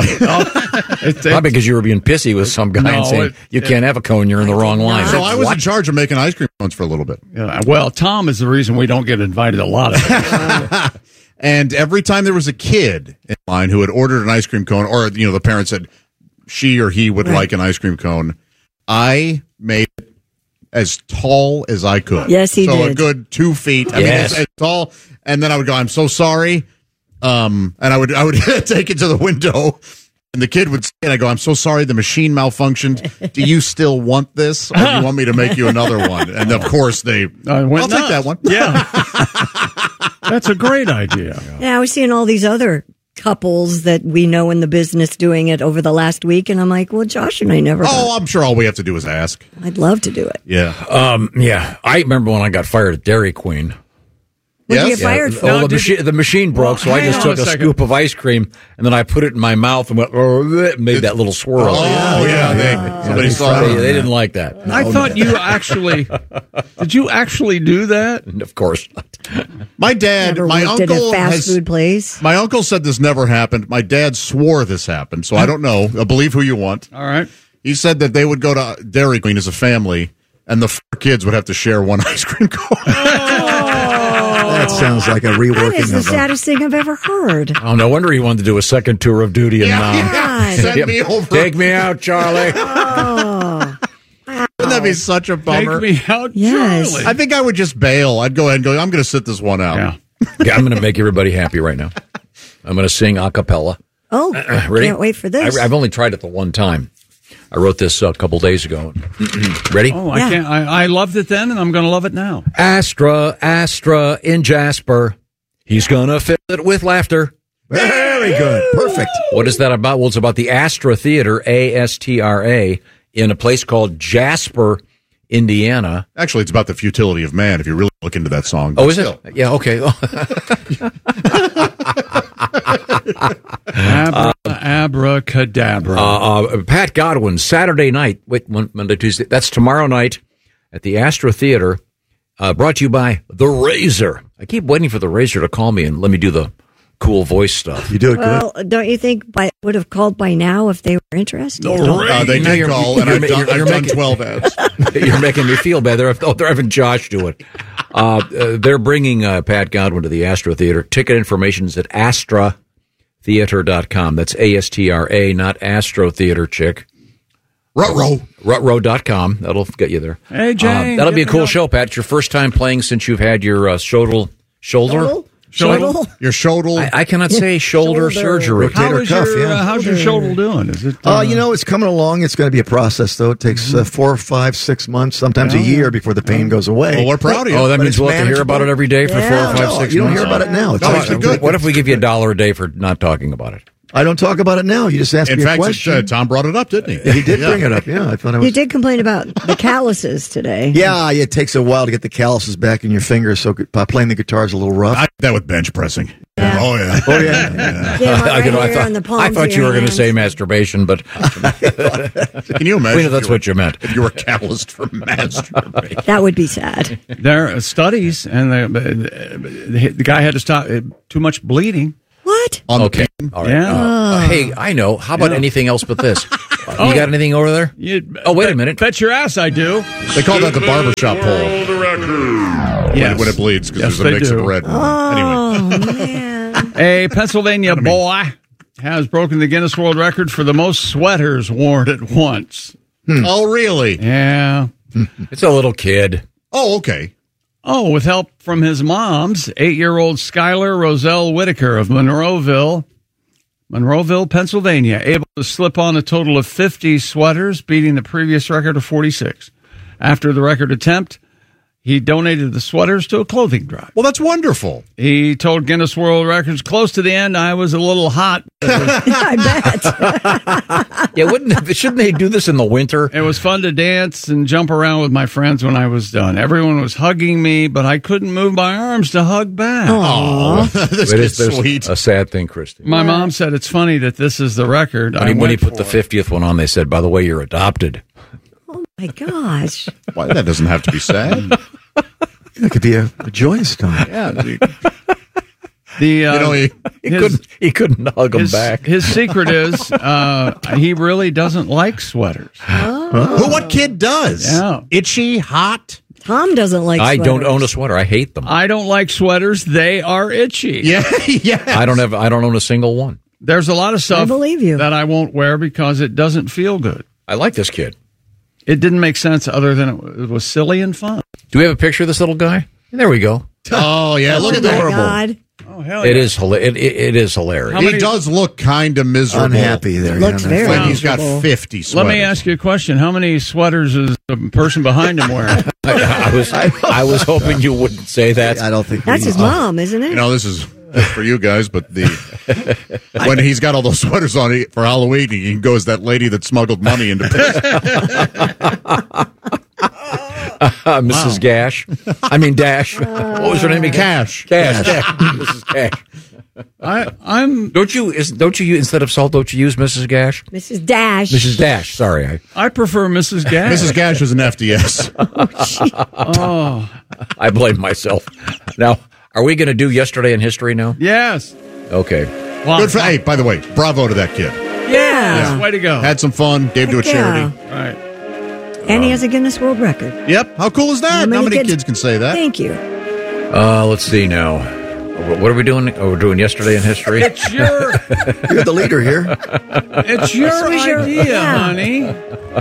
[SPEAKER 5] Probably because you were being pissy with some guy
[SPEAKER 15] No,
[SPEAKER 5] and saying,
[SPEAKER 15] it-
[SPEAKER 5] you
[SPEAKER 15] it-
[SPEAKER 5] can't have a cone, you're in the wrong line.
[SPEAKER 6] So I was
[SPEAKER 5] What?
[SPEAKER 6] in charge of making ice cream cones for a little bit.
[SPEAKER 15] Yeah, well, Tom is the reason we don't get invited a lot of it.
[SPEAKER 6] And every time there was a kid in line who had ordered an ice cream cone, or you know, the parent said she or he would
[SPEAKER 3] Right.
[SPEAKER 6] like an ice cream cone, I made it as tall as I could.
[SPEAKER 3] Yes, he
[SPEAKER 6] so a
[SPEAKER 3] did.
[SPEAKER 6] good two feet. I
[SPEAKER 5] Yes.
[SPEAKER 6] mean, as, as tall. And then I would go, "I'm so sorry," um, and I would I would take it to the window. And the kid would say, and I go, "I'm so sorry, the machine malfunctioned. Do you still want this, or do you want me to make you another one?" And of course, they.
[SPEAKER 15] I went
[SPEAKER 6] I'll
[SPEAKER 15] nuts.
[SPEAKER 6] take that one.
[SPEAKER 15] Yeah, that's a great idea.
[SPEAKER 3] Yeah, I was seeing all these other couples that we know in the business doing it over the last week, and I'm like, well, Josh and I never.
[SPEAKER 6] Oh, I'm sure all we have to do is ask.
[SPEAKER 3] I'd love to do it.
[SPEAKER 6] Yeah.
[SPEAKER 5] Um, yeah, I remember when I got fired at Dairy Queen.
[SPEAKER 3] What did you
[SPEAKER 6] Yes?
[SPEAKER 3] get fired
[SPEAKER 5] Yeah,
[SPEAKER 3] for?
[SPEAKER 5] well,
[SPEAKER 15] No,
[SPEAKER 5] the,
[SPEAKER 15] did
[SPEAKER 5] machi- the machine broke, so I
[SPEAKER 15] hang
[SPEAKER 5] just
[SPEAKER 15] on
[SPEAKER 5] took
[SPEAKER 15] a
[SPEAKER 5] a,
[SPEAKER 15] second.
[SPEAKER 5] scoop of ice cream and then I put it in my mouth and went, oh, bleh, made that little swirl.
[SPEAKER 6] Oh, yeah. They, somebody saw
[SPEAKER 5] They,
[SPEAKER 6] it.
[SPEAKER 5] they didn't like that.
[SPEAKER 15] I thought you actually did. You actually do that?
[SPEAKER 5] Of course not.
[SPEAKER 6] My dad,
[SPEAKER 3] Never
[SPEAKER 6] my
[SPEAKER 3] worked at a
[SPEAKER 6] uncle
[SPEAKER 3] fast
[SPEAKER 6] has,
[SPEAKER 3] food place.
[SPEAKER 6] my uncle said this never happened. My dad swore this happened, so I don't know. Uh, believe who you want.
[SPEAKER 15] All right.
[SPEAKER 6] He said that they would go to Dairy Queen as a family, and the four kids would have to share one ice cream cone.
[SPEAKER 5] That sounds like a
[SPEAKER 3] That
[SPEAKER 5] reworking
[SPEAKER 3] is the
[SPEAKER 5] of a-
[SPEAKER 3] saddn't thing I've ever heard.
[SPEAKER 5] Oh, no wonder he wanted to do a second tour of duty in
[SPEAKER 6] Yeah,
[SPEAKER 5] Nam.
[SPEAKER 6] yeah. Send me over.
[SPEAKER 5] Take me out, Charlie.
[SPEAKER 3] Oh,
[SPEAKER 6] Wouldn't that be such a bummer?
[SPEAKER 15] Take me out,
[SPEAKER 3] Yes.
[SPEAKER 15] Charlie.
[SPEAKER 6] I think I would just bail. I'd go ahead and go, I'm going to sit this one out.
[SPEAKER 15] Yeah.
[SPEAKER 5] Yeah, I'm going to make everybody happy right now. I'm going to sing a cappella.
[SPEAKER 3] oh,
[SPEAKER 5] Ready?
[SPEAKER 3] can't wait for this.
[SPEAKER 5] I, I've only tried it the one time. I wrote this uh, a couple days ago. Ready?
[SPEAKER 15] Oh, I
[SPEAKER 3] Yeah.
[SPEAKER 15] can't. I, I loved it then, and I'm going to love it now.
[SPEAKER 5] Astra, Astra in Jasper. He's going to fill it with laughter.
[SPEAKER 26] Very good. Perfect.
[SPEAKER 5] What is that about? Well, it's about the Astra Theater, A S T R A, in a place called Jasper, Indiana.
[SPEAKER 6] Actually, it's about the futility of man, if you really look into that song.
[SPEAKER 5] Oh,
[SPEAKER 6] But
[SPEAKER 5] is
[SPEAKER 6] still.
[SPEAKER 5] it? Yeah, okay.
[SPEAKER 15] Abra, abracadabra.
[SPEAKER 5] Uh, uh, Pat Godwin, Saturday night, wait, Mon- Monday, Tuesday, that's tomorrow night at the Astra Theater, uh, brought to you by The Razor. I keep waiting for The Razor to call me and let me do the cool voice stuff.
[SPEAKER 26] You do it
[SPEAKER 3] well, don't you think by, would have called by now if they were interested?
[SPEAKER 6] Uh, they
[SPEAKER 5] No,
[SPEAKER 6] did
[SPEAKER 5] you're-
[SPEAKER 6] call, and
[SPEAKER 5] you're
[SPEAKER 6] I've
[SPEAKER 5] ma-
[SPEAKER 6] done,
[SPEAKER 5] you're-
[SPEAKER 6] I've
[SPEAKER 5] you're
[SPEAKER 6] done
[SPEAKER 5] making-
[SPEAKER 6] twelve ads.
[SPEAKER 5] You're making me feel bad. They're, oh, they're having Josh do it. Uh, uh, they're bringing uh, Pat Godwin to the Astra Theater. Ticket information is at astra theater dot com. That's A S T R A, not Astro Theater, chick.
[SPEAKER 6] Rutrow.
[SPEAKER 5] Rutrow dot com. That'll get you there.
[SPEAKER 15] Hey, Jane,
[SPEAKER 5] Uh, that'll be a
[SPEAKER 15] get
[SPEAKER 5] cool
[SPEAKER 15] me
[SPEAKER 5] show, Pat. It's your first time playing since you've had your uh, shoulder. Shoulder?
[SPEAKER 3] Shoulder? Shoulder?
[SPEAKER 6] Your shoulder.
[SPEAKER 5] I, I cannot say shoulder,
[SPEAKER 3] Shoulder.
[SPEAKER 5] surgery.
[SPEAKER 15] How is
[SPEAKER 2] cuff,
[SPEAKER 15] your,
[SPEAKER 2] yeah.
[SPEAKER 15] uh, how's your shoulder doing? Is it?
[SPEAKER 2] Uh, you know, it's coming along. It's going to be a process, though. It takes uh, four, five, six months, sometimes a year before the pain goes away.
[SPEAKER 6] Well, we're proud of you.
[SPEAKER 5] Oh, that
[SPEAKER 2] But
[SPEAKER 5] means
[SPEAKER 2] it's
[SPEAKER 5] we'll have to hear about it every day for
[SPEAKER 3] Yeah.
[SPEAKER 5] four or five,
[SPEAKER 2] No,
[SPEAKER 5] six
[SPEAKER 2] you don't
[SPEAKER 5] months.
[SPEAKER 2] hear about it now. It's
[SPEAKER 6] No,
[SPEAKER 2] always
[SPEAKER 6] it's good.
[SPEAKER 5] What if we give you a dollar a day for not talking about it?
[SPEAKER 2] I don't talk about it now. You just ask
[SPEAKER 6] In
[SPEAKER 2] me a
[SPEAKER 6] fact,
[SPEAKER 2] question.
[SPEAKER 6] uh, Tom brought it up, didn't he?
[SPEAKER 2] he did
[SPEAKER 6] Yeah.
[SPEAKER 2] bring it up. Yeah, I thought I was.
[SPEAKER 3] You did complain about the calluses today.
[SPEAKER 2] Yeah, it takes a while to get the calluses back in your fingers, so uh, playing the guitar is a little rough.
[SPEAKER 6] I did that with bench pressing.
[SPEAKER 3] Yeah.
[SPEAKER 6] Oh, yeah.
[SPEAKER 2] Oh, yeah.
[SPEAKER 3] Get 'em up
[SPEAKER 5] I,
[SPEAKER 3] right
[SPEAKER 5] you know, I
[SPEAKER 3] here
[SPEAKER 5] thought,
[SPEAKER 3] on the palms
[SPEAKER 5] I
[SPEAKER 3] of
[SPEAKER 5] thought you
[SPEAKER 3] your
[SPEAKER 5] were going to
[SPEAKER 3] hands.
[SPEAKER 5] say masturbation, but
[SPEAKER 6] Can you imagine?
[SPEAKER 5] we know that's
[SPEAKER 6] if you were-
[SPEAKER 5] what you meant.
[SPEAKER 6] If you were calloused for masturbation.
[SPEAKER 3] That would be sad.
[SPEAKER 15] There are studies, and the, the, the guy had to stop. uh, Too much bleeding.
[SPEAKER 3] What?
[SPEAKER 6] On the
[SPEAKER 5] Okay.
[SPEAKER 6] pain.
[SPEAKER 5] All right.
[SPEAKER 15] Yeah.
[SPEAKER 5] Uh, hey, I know. How about
[SPEAKER 15] Yeah.
[SPEAKER 5] anything else but this?
[SPEAKER 15] Oh.
[SPEAKER 5] You got anything over there?
[SPEAKER 15] You,
[SPEAKER 5] Oh, wait a minute.
[SPEAKER 15] Bet your ass I do.
[SPEAKER 6] They call that the barbershop pole. When,
[SPEAKER 15] Yes.
[SPEAKER 6] when it bleeds because
[SPEAKER 15] Yes,
[SPEAKER 6] there's a
[SPEAKER 15] they
[SPEAKER 6] mix
[SPEAKER 15] do.
[SPEAKER 6] of red.
[SPEAKER 3] Oh,
[SPEAKER 6] Anyway.
[SPEAKER 3] man.
[SPEAKER 15] A Pennsylvania boy has broken the Guinness World Record for the most sweaters worn at once.
[SPEAKER 6] Oh, really?
[SPEAKER 15] Yeah.
[SPEAKER 5] It's a little kid.
[SPEAKER 6] Oh, okay.
[SPEAKER 15] Oh, with help from his mom's eight-year-old Skylar Roselle Whitaker of Monroeville, Monroeville, Pennsylvania, able to slip on a total of fifty sweaters, beating the previous record of forty-six. After the record attempt, he donated the sweaters to a clothing drive.
[SPEAKER 6] Well, that's wonderful.
[SPEAKER 15] He told Guinness World Records, close to the end, I was a little hot.
[SPEAKER 3] I bet.
[SPEAKER 5] Yeah, wouldn't they, shouldn't they do this in the winter?
[SPEAKER 15] It was fun to dance and jump around with my friends when I was done. Everyone was hugging me, but I couldn't move my arms to hug back.
[SPEAKER 6] Oh, this
[SPEAKER 5] It
[SPEAKER 6] is
[SPEAKER 5] is there's
[SPEAKER 6] sweet.
[SPEAKER 5] a sad thing, Christy.
[SPEAKER 15] My mom said it's funny that this is the record.
[SPEAKER 5] When
[SPEAKER 15] I
[SPEAKER 5] he, when he
[SPEAKER 15] went
[SPEAKER 5] put
[SPEAKER 15] for
[SPEAKER 5] the
[SPEAKER 15] it.
[SPEAKER 5] fiftieth one on, they said, by the way, you're adopted.
[SPEAKER 3] Oh, my gosh.
[SPEAKER 6] Why, that doesn't have to be sad.
[SPEAKER 2] It could be a, a joyous time.
[SPEAKER 15] Yeah. The, the, uh,
[SPEAKER 6] You know, he,
[SPEAKER 5] He,
[SPEAKER 15] his-
[SPEAKER 5] couldn't, he couldn't hug him
[SPEAKER 15] his,
[SPEAKER 5] back.
[SPEAKER 15] his secret is uh, he really doesn't like sweaters.
[SPEAKER 6] who, what kid does?
[SPEAKER 15] Yeah.
[SPEAKER 6] Itchy, hot.
[SPEAKER 3] Tom doesn't like
[SPEAKER 5] I don't
[SPEAKER 3] sweaters.
[SPEAKER 5] own a sweater. I hate them.
[SPEAKER 15] I don't like sweaters. They are itchy.
[SPEAKER 6] Yeah, yeah.
[SPEAKER 5] I don't have. I don't own a single one.
[SPEAKER 15] There's a lot of stuff
[SPEAKER 3] I believe you.
[SPEAKER 15] that I won't wear because it doesn't feel good.
[SPEAKER 5] I like this kid.
[SPEAKER 15] It didn't make sense other than it, it was silly and fun.
[SPEAKER 5] Do we have a picture of this little guy? There we go.
[SPEAKER 6] Oh, yeah. Look
[SPEAKER 3] Oh,
[SPEAKER 6] at
[SPEAKER 3] my
[SPEAKER 6] that.
[SPEAKER 3] God.
[SPEAKER 15] Oh, hell
[SPEAKER 5] It is. hila- It, it, it is hilarious.
[SPEAKER 15] How
[SPEAKER 6] He
[SPEAKER 15] many-
[SPEAKER 6] does look kind of miserable.
[SPEAKER 2] Unhappy there.
[SPEAKER 3] Looks
[SPEAKER 2] yeah,
[SPEAKER 3] very
[SPEAKER 6] When he's got
[SPEAKER 3] miserable.
[SPEAKER 6] fifty sweaters.
[SPEAKER 15] Let me ask you a question. How many sweaters is the person behind him wearing?
[SPEAKER 5] I, I was. I was hoping you wouldn't say that.
[SPEAKER 2] I don't think
[SPEAKER 3] That's
[SPEAKER 2] we,
[SPEAKER 3] his mom, isn't it?
[SPEAKER 6] You know, this is for you guys, but the when he's got all those sweaters on he, for Halloween, he can go as that lady that smuggled money into prison.
[SPEAKER 5] Uh, Missus Gash. I mean Dash. What was her name again?
[SPEAKER 6] Cash.
[SPEAKER 5] Cash. Cash. Missus Gash.
[SPEAKER 15] I, I'm.
[SPEAKER 5] Don't you? Is, don't you? Instead of salt, don't you use Missus Gash?
[SPEAKER 3] Missus Dash.
[SPEAKER 5] Missus Dash. Sorry. I,
[SPEAKER 15] I prefer Missus Gash.
[SPEAKER 6] Missus Gash is an F D S.
[SPEAKER 15] Oh,
[SPEAKER 5] I blame myself. Now, are we going to do yesterday in history now?
[SPEAKER 15] yes.
[SPEAKER 5] Okay.
[SPEAKER 15] Well,
[SPEAKER 6] Good for hey, by the way, bravo to that kid.
[SPEAKER 15] yes. Way to go.
[SPEAKER 6] Had some fun, gave to a
[SPEAKER 3] Heck
[SPEAKER 6] charity.
[SPEAKER 3] yeah.
[SPEAKER 15] Right.
[SPEAKER 3] And he has a Guinness World Record.
[SPEAKER 6] Yep. How cool is that? How many, kids, can say that?
[SPEAKER 3] Thank you.
[SPEAKER 5] Uh, let's see now. What are we doing? Oh, we're doing yesterday in history.
[SPEAKER 15] It's your,
[SPEAKER 2] You're the leader here.
[SPEAKER 15] it's your
[SPEAKER 3] This was your-
[SPEAKER 15] idea,
[SPEAKER 3] yeah.
[SPEAKER 15] honey.
[SPEAKER 5] Uh,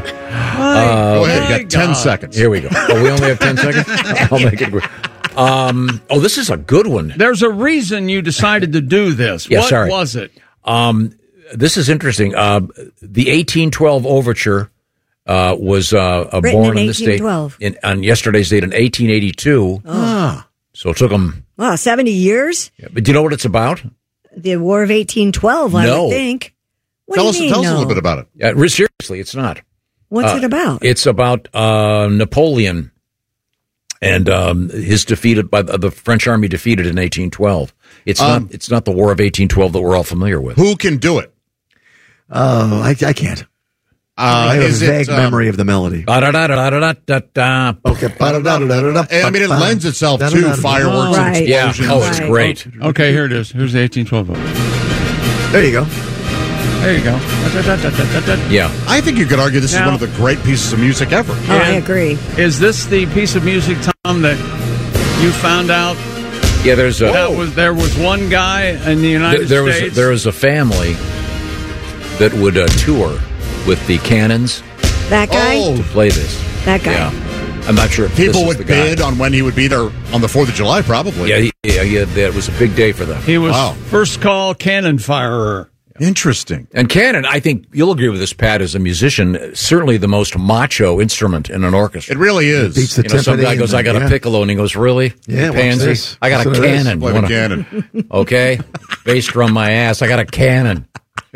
[SPEAKER 6] Go ahead. You got ten
[SPEAKER 15] God.
[SPEAKER 6] seconds.
[SPEAKER 5] Here we go. Oh, we only have ten seconds. I'll make it. quick. Um. Oh, this is a good one.
[SPEAKER 15] There's a reason you decided to do this.
[SPEAKER 5] Yeah,
[SPEAKER 15] what
[SPEAKER 5] sorry.
[SPEAKER 15] was it?
[SPEAKER 5] Um. This is interesting. Uh, the eighteen twelve overture uh, was uh, uh,
[SPEAKER 3] Written
[SPEAKER 5] born
[SPEAKER 3] in
[SPEAKER 5] in this date
[SPEAKER 3] eighteen twelve.
[SPEAKER 5] in, on yesterday's date in eighteen eighty-two.
[SPEAKER 3] Ah.
[SPEAKER 5] So it took them.
[SPEAKER 3] Wow, seventy years?
[SPEAKER 5] But do you know what it's about?
[SPEAKER 3] The War of eighteen twelve, I
[SPEAKER 5] No.
[SPEAKER 3] would think. What
[SPEAKER 6] Tell
[SPEAKER 3] do
[SPEAKER 6] us,
[SPEAKER 3] you mean,
[SPEAKER 6] tell us a
[SPEAKER 3] no?
[SPEAKER 6] little bit about it.
[SPEAKER 5] Uh, re- seriously, it's not.
[SPEAKER 3] What's
[SPEAKER 5] Uh,
[SPEAKER 3] it about?
[SPEAKER 5] It's about uh, Napoleon and um, his defeated by the, the French army defeated in eighteen twelve. It's
[SPEAKER 6] Um,
[SPEAKER 5] not. It's not the War of eighteen twelve that we're all familiar with.
[SPEAKER 6] Who can do it?
[SPEAKER 2] Oh, I, I can't.
[SPEAKER 6] Uh,
[SPEAKER 2] I have a
[SPEAKER 6] is
[SPEAKER 2] vague
[SPEAKER 6] it, um,
[SPEAKER 2] memory of the melody.
[SPEAKER 5] Da-da-da-da-da-da-da.
[SPEAKER 2] Okay.
[SPEAKER 6] I mean, it lends itself to fireworks and
[SPEAKER 3] Right.
[SPEAKER 5] Yeah.
[SPEAKER 6] explosions.
[SPEAKER 5] Oh, it's
[SPEAKER 3] Right.
[SPEAKER 5] great.
[SPEAKER 15] Okay, here it is. Here's the eighteen twelve vote.
[SPEAKER 2] There you go.
[SPEAKER 15] There you go. Da-da-da-da-da-da.
[SPEAKER 5] Yeah.
[SPEAKER 6] I think you could argue this
[SPEAKER 15] Now-
[SPEAKER 6] is one of the great pieces of music ever.
[SPEAKER 3] Oh, I agree.
[SPEAKER 15] Is this the piece of music, Tom, that you found out
[SPEAKER 5] Yeah. There's a.
[SPEAKER 15] that was there was one guy in the United
[SPEAKER 5] There, there was
[SPEAKER 15] States?
[SPEAKER 5] there was a family that would uh, tour with the Cannons
[SPEAKER 3] That guy?
[SPEAKER 6] Oh,
[SPEAKER 5] to play this.
[SPEAKER 3] That guy.
[SPEAKER 5] Yeah. I'm not sure if
[SPEAKER 6] People
[SPEAKER 5] this is
[SPEAKER 6] would
[SPEAKER 5] the guy.
[SPEAKER 6] bid on when he would be there on the fourth of July, probably.
[SPEAKER 5] Yeah, he, yeah, yeah, that was a big day for them.
[SPEAKER 15] He was
[SPEAKER 6] Wow.
[SPEAKER 15] first call cannon firer.
[SPEAKER 6] Interesting.
[SPEAKER 5] And cannon, I think you'll agree with this, Pat, as a musician, certainly the most macho instrument in an orchestra.
[SPEAKER 6] It really is.
[SPEAKER 2] It beats the
[SPEAKER 5] You know, some
[SPEAKER 2] timpani
[SPEAKER 5] guy goes,
[SPEAKER 2] and
[SPEAKER 5] I got
[SPEAKER 2] the-
[SPEAKER 5] a
[SPEAKER 2] yeah.
[SPEAKER 5] piccolo, and he goes, really?
[SPEAKER 2] Yeah, watch
[SPEAKER 5] Pansy?
[SPEAKER 2] this.
[SPEAKER 5] I got
[SPEAKER 2] Listen
[SPEAKER 5] a
[SPEAKER 2] to this.
[SPEAKER 5] cannon.
[SPEAKER 6] Play the
[SPEAKER 5] Wanna-
[SPEAKER 6] cannon.
[SPEAKER 5] Okay? Bass drum my ass. I got a cannon.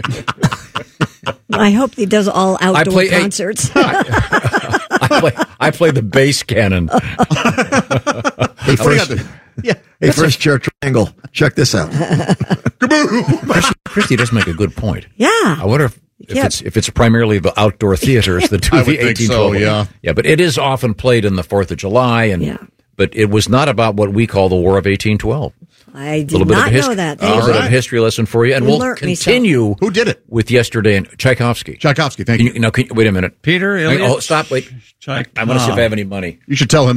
[SPEAKER 3] I hope he does all outdoor
[SPEAKER 5] play- hey,
[SPEAKER 3] concerts.
[SPEAKER 5] I play, I play the bass cannon.
[SPEAKER 2] Hey, first,
[SPEAKER 6] Yeah.
[SPEAKER 2] hey, first chair triangle. Check this out.
[SPEAKER 5] Christy, Christy does make a good point.
[SPEAKER 3] Yeah.
[SPEAKER 5] I wonder if, if
[SPEAKER 3] Yeah.
[SPEAKER 5] it's if it's primarily the outdoor theaters that do
[SPEAKER 6] I
[SPEAKER 5] the
[SPEAKER 6] would think
[SPEAKER 5] eighteen
[SPEAKER 6] so,
[SPEAKER 5] twelve.
[SPEAKER 6] yeah.
[SPEAKER 5] Yeah, but it is often played in the fourth of July, and
[SPEAKER 3] Yeah.
[SPEAKER 5] but it was not about what we call the War of eighteen twelve.
[SPEAKER 3] I
[SPEAKER 5] A
[SPEAKER 3] did
[SPEAKER 5] little bit
[SPEAKER 3] not
[SPEAKER 5] of history,
[SPEAKER 3] know that.
[SPEAKER 5] a
[SPEAKER 3] Thank
[SPEAKER 5] little
[SPEAKER 3] you.
[SPEAKER 5] bit of a history lesson for you, and
[SPEAKER 3] You
[SPEAKER 5] we'll
[SPEAKER 3] learnt me
[SPEAKER 5] continue.
[SPEAKER 6] Who did it?
[SPEAKER 5] With yesterday and Tchaikovsky.
[SPEAKER 6] Tchaikovsky, thank
[SPEAKER 5] Can
[SPEAKER 6] you.
[SPEAKER 5] you. Now, can you, wait a minute,
[SPEAKER 15] Peter
[SPEAKER 5] Hang-
[SPEAKER 15] Ilyich
[SPEAKER 5] Oh, stop! Wait, I, I want to see if I have any money.
[SPEAKER 6] You should tell him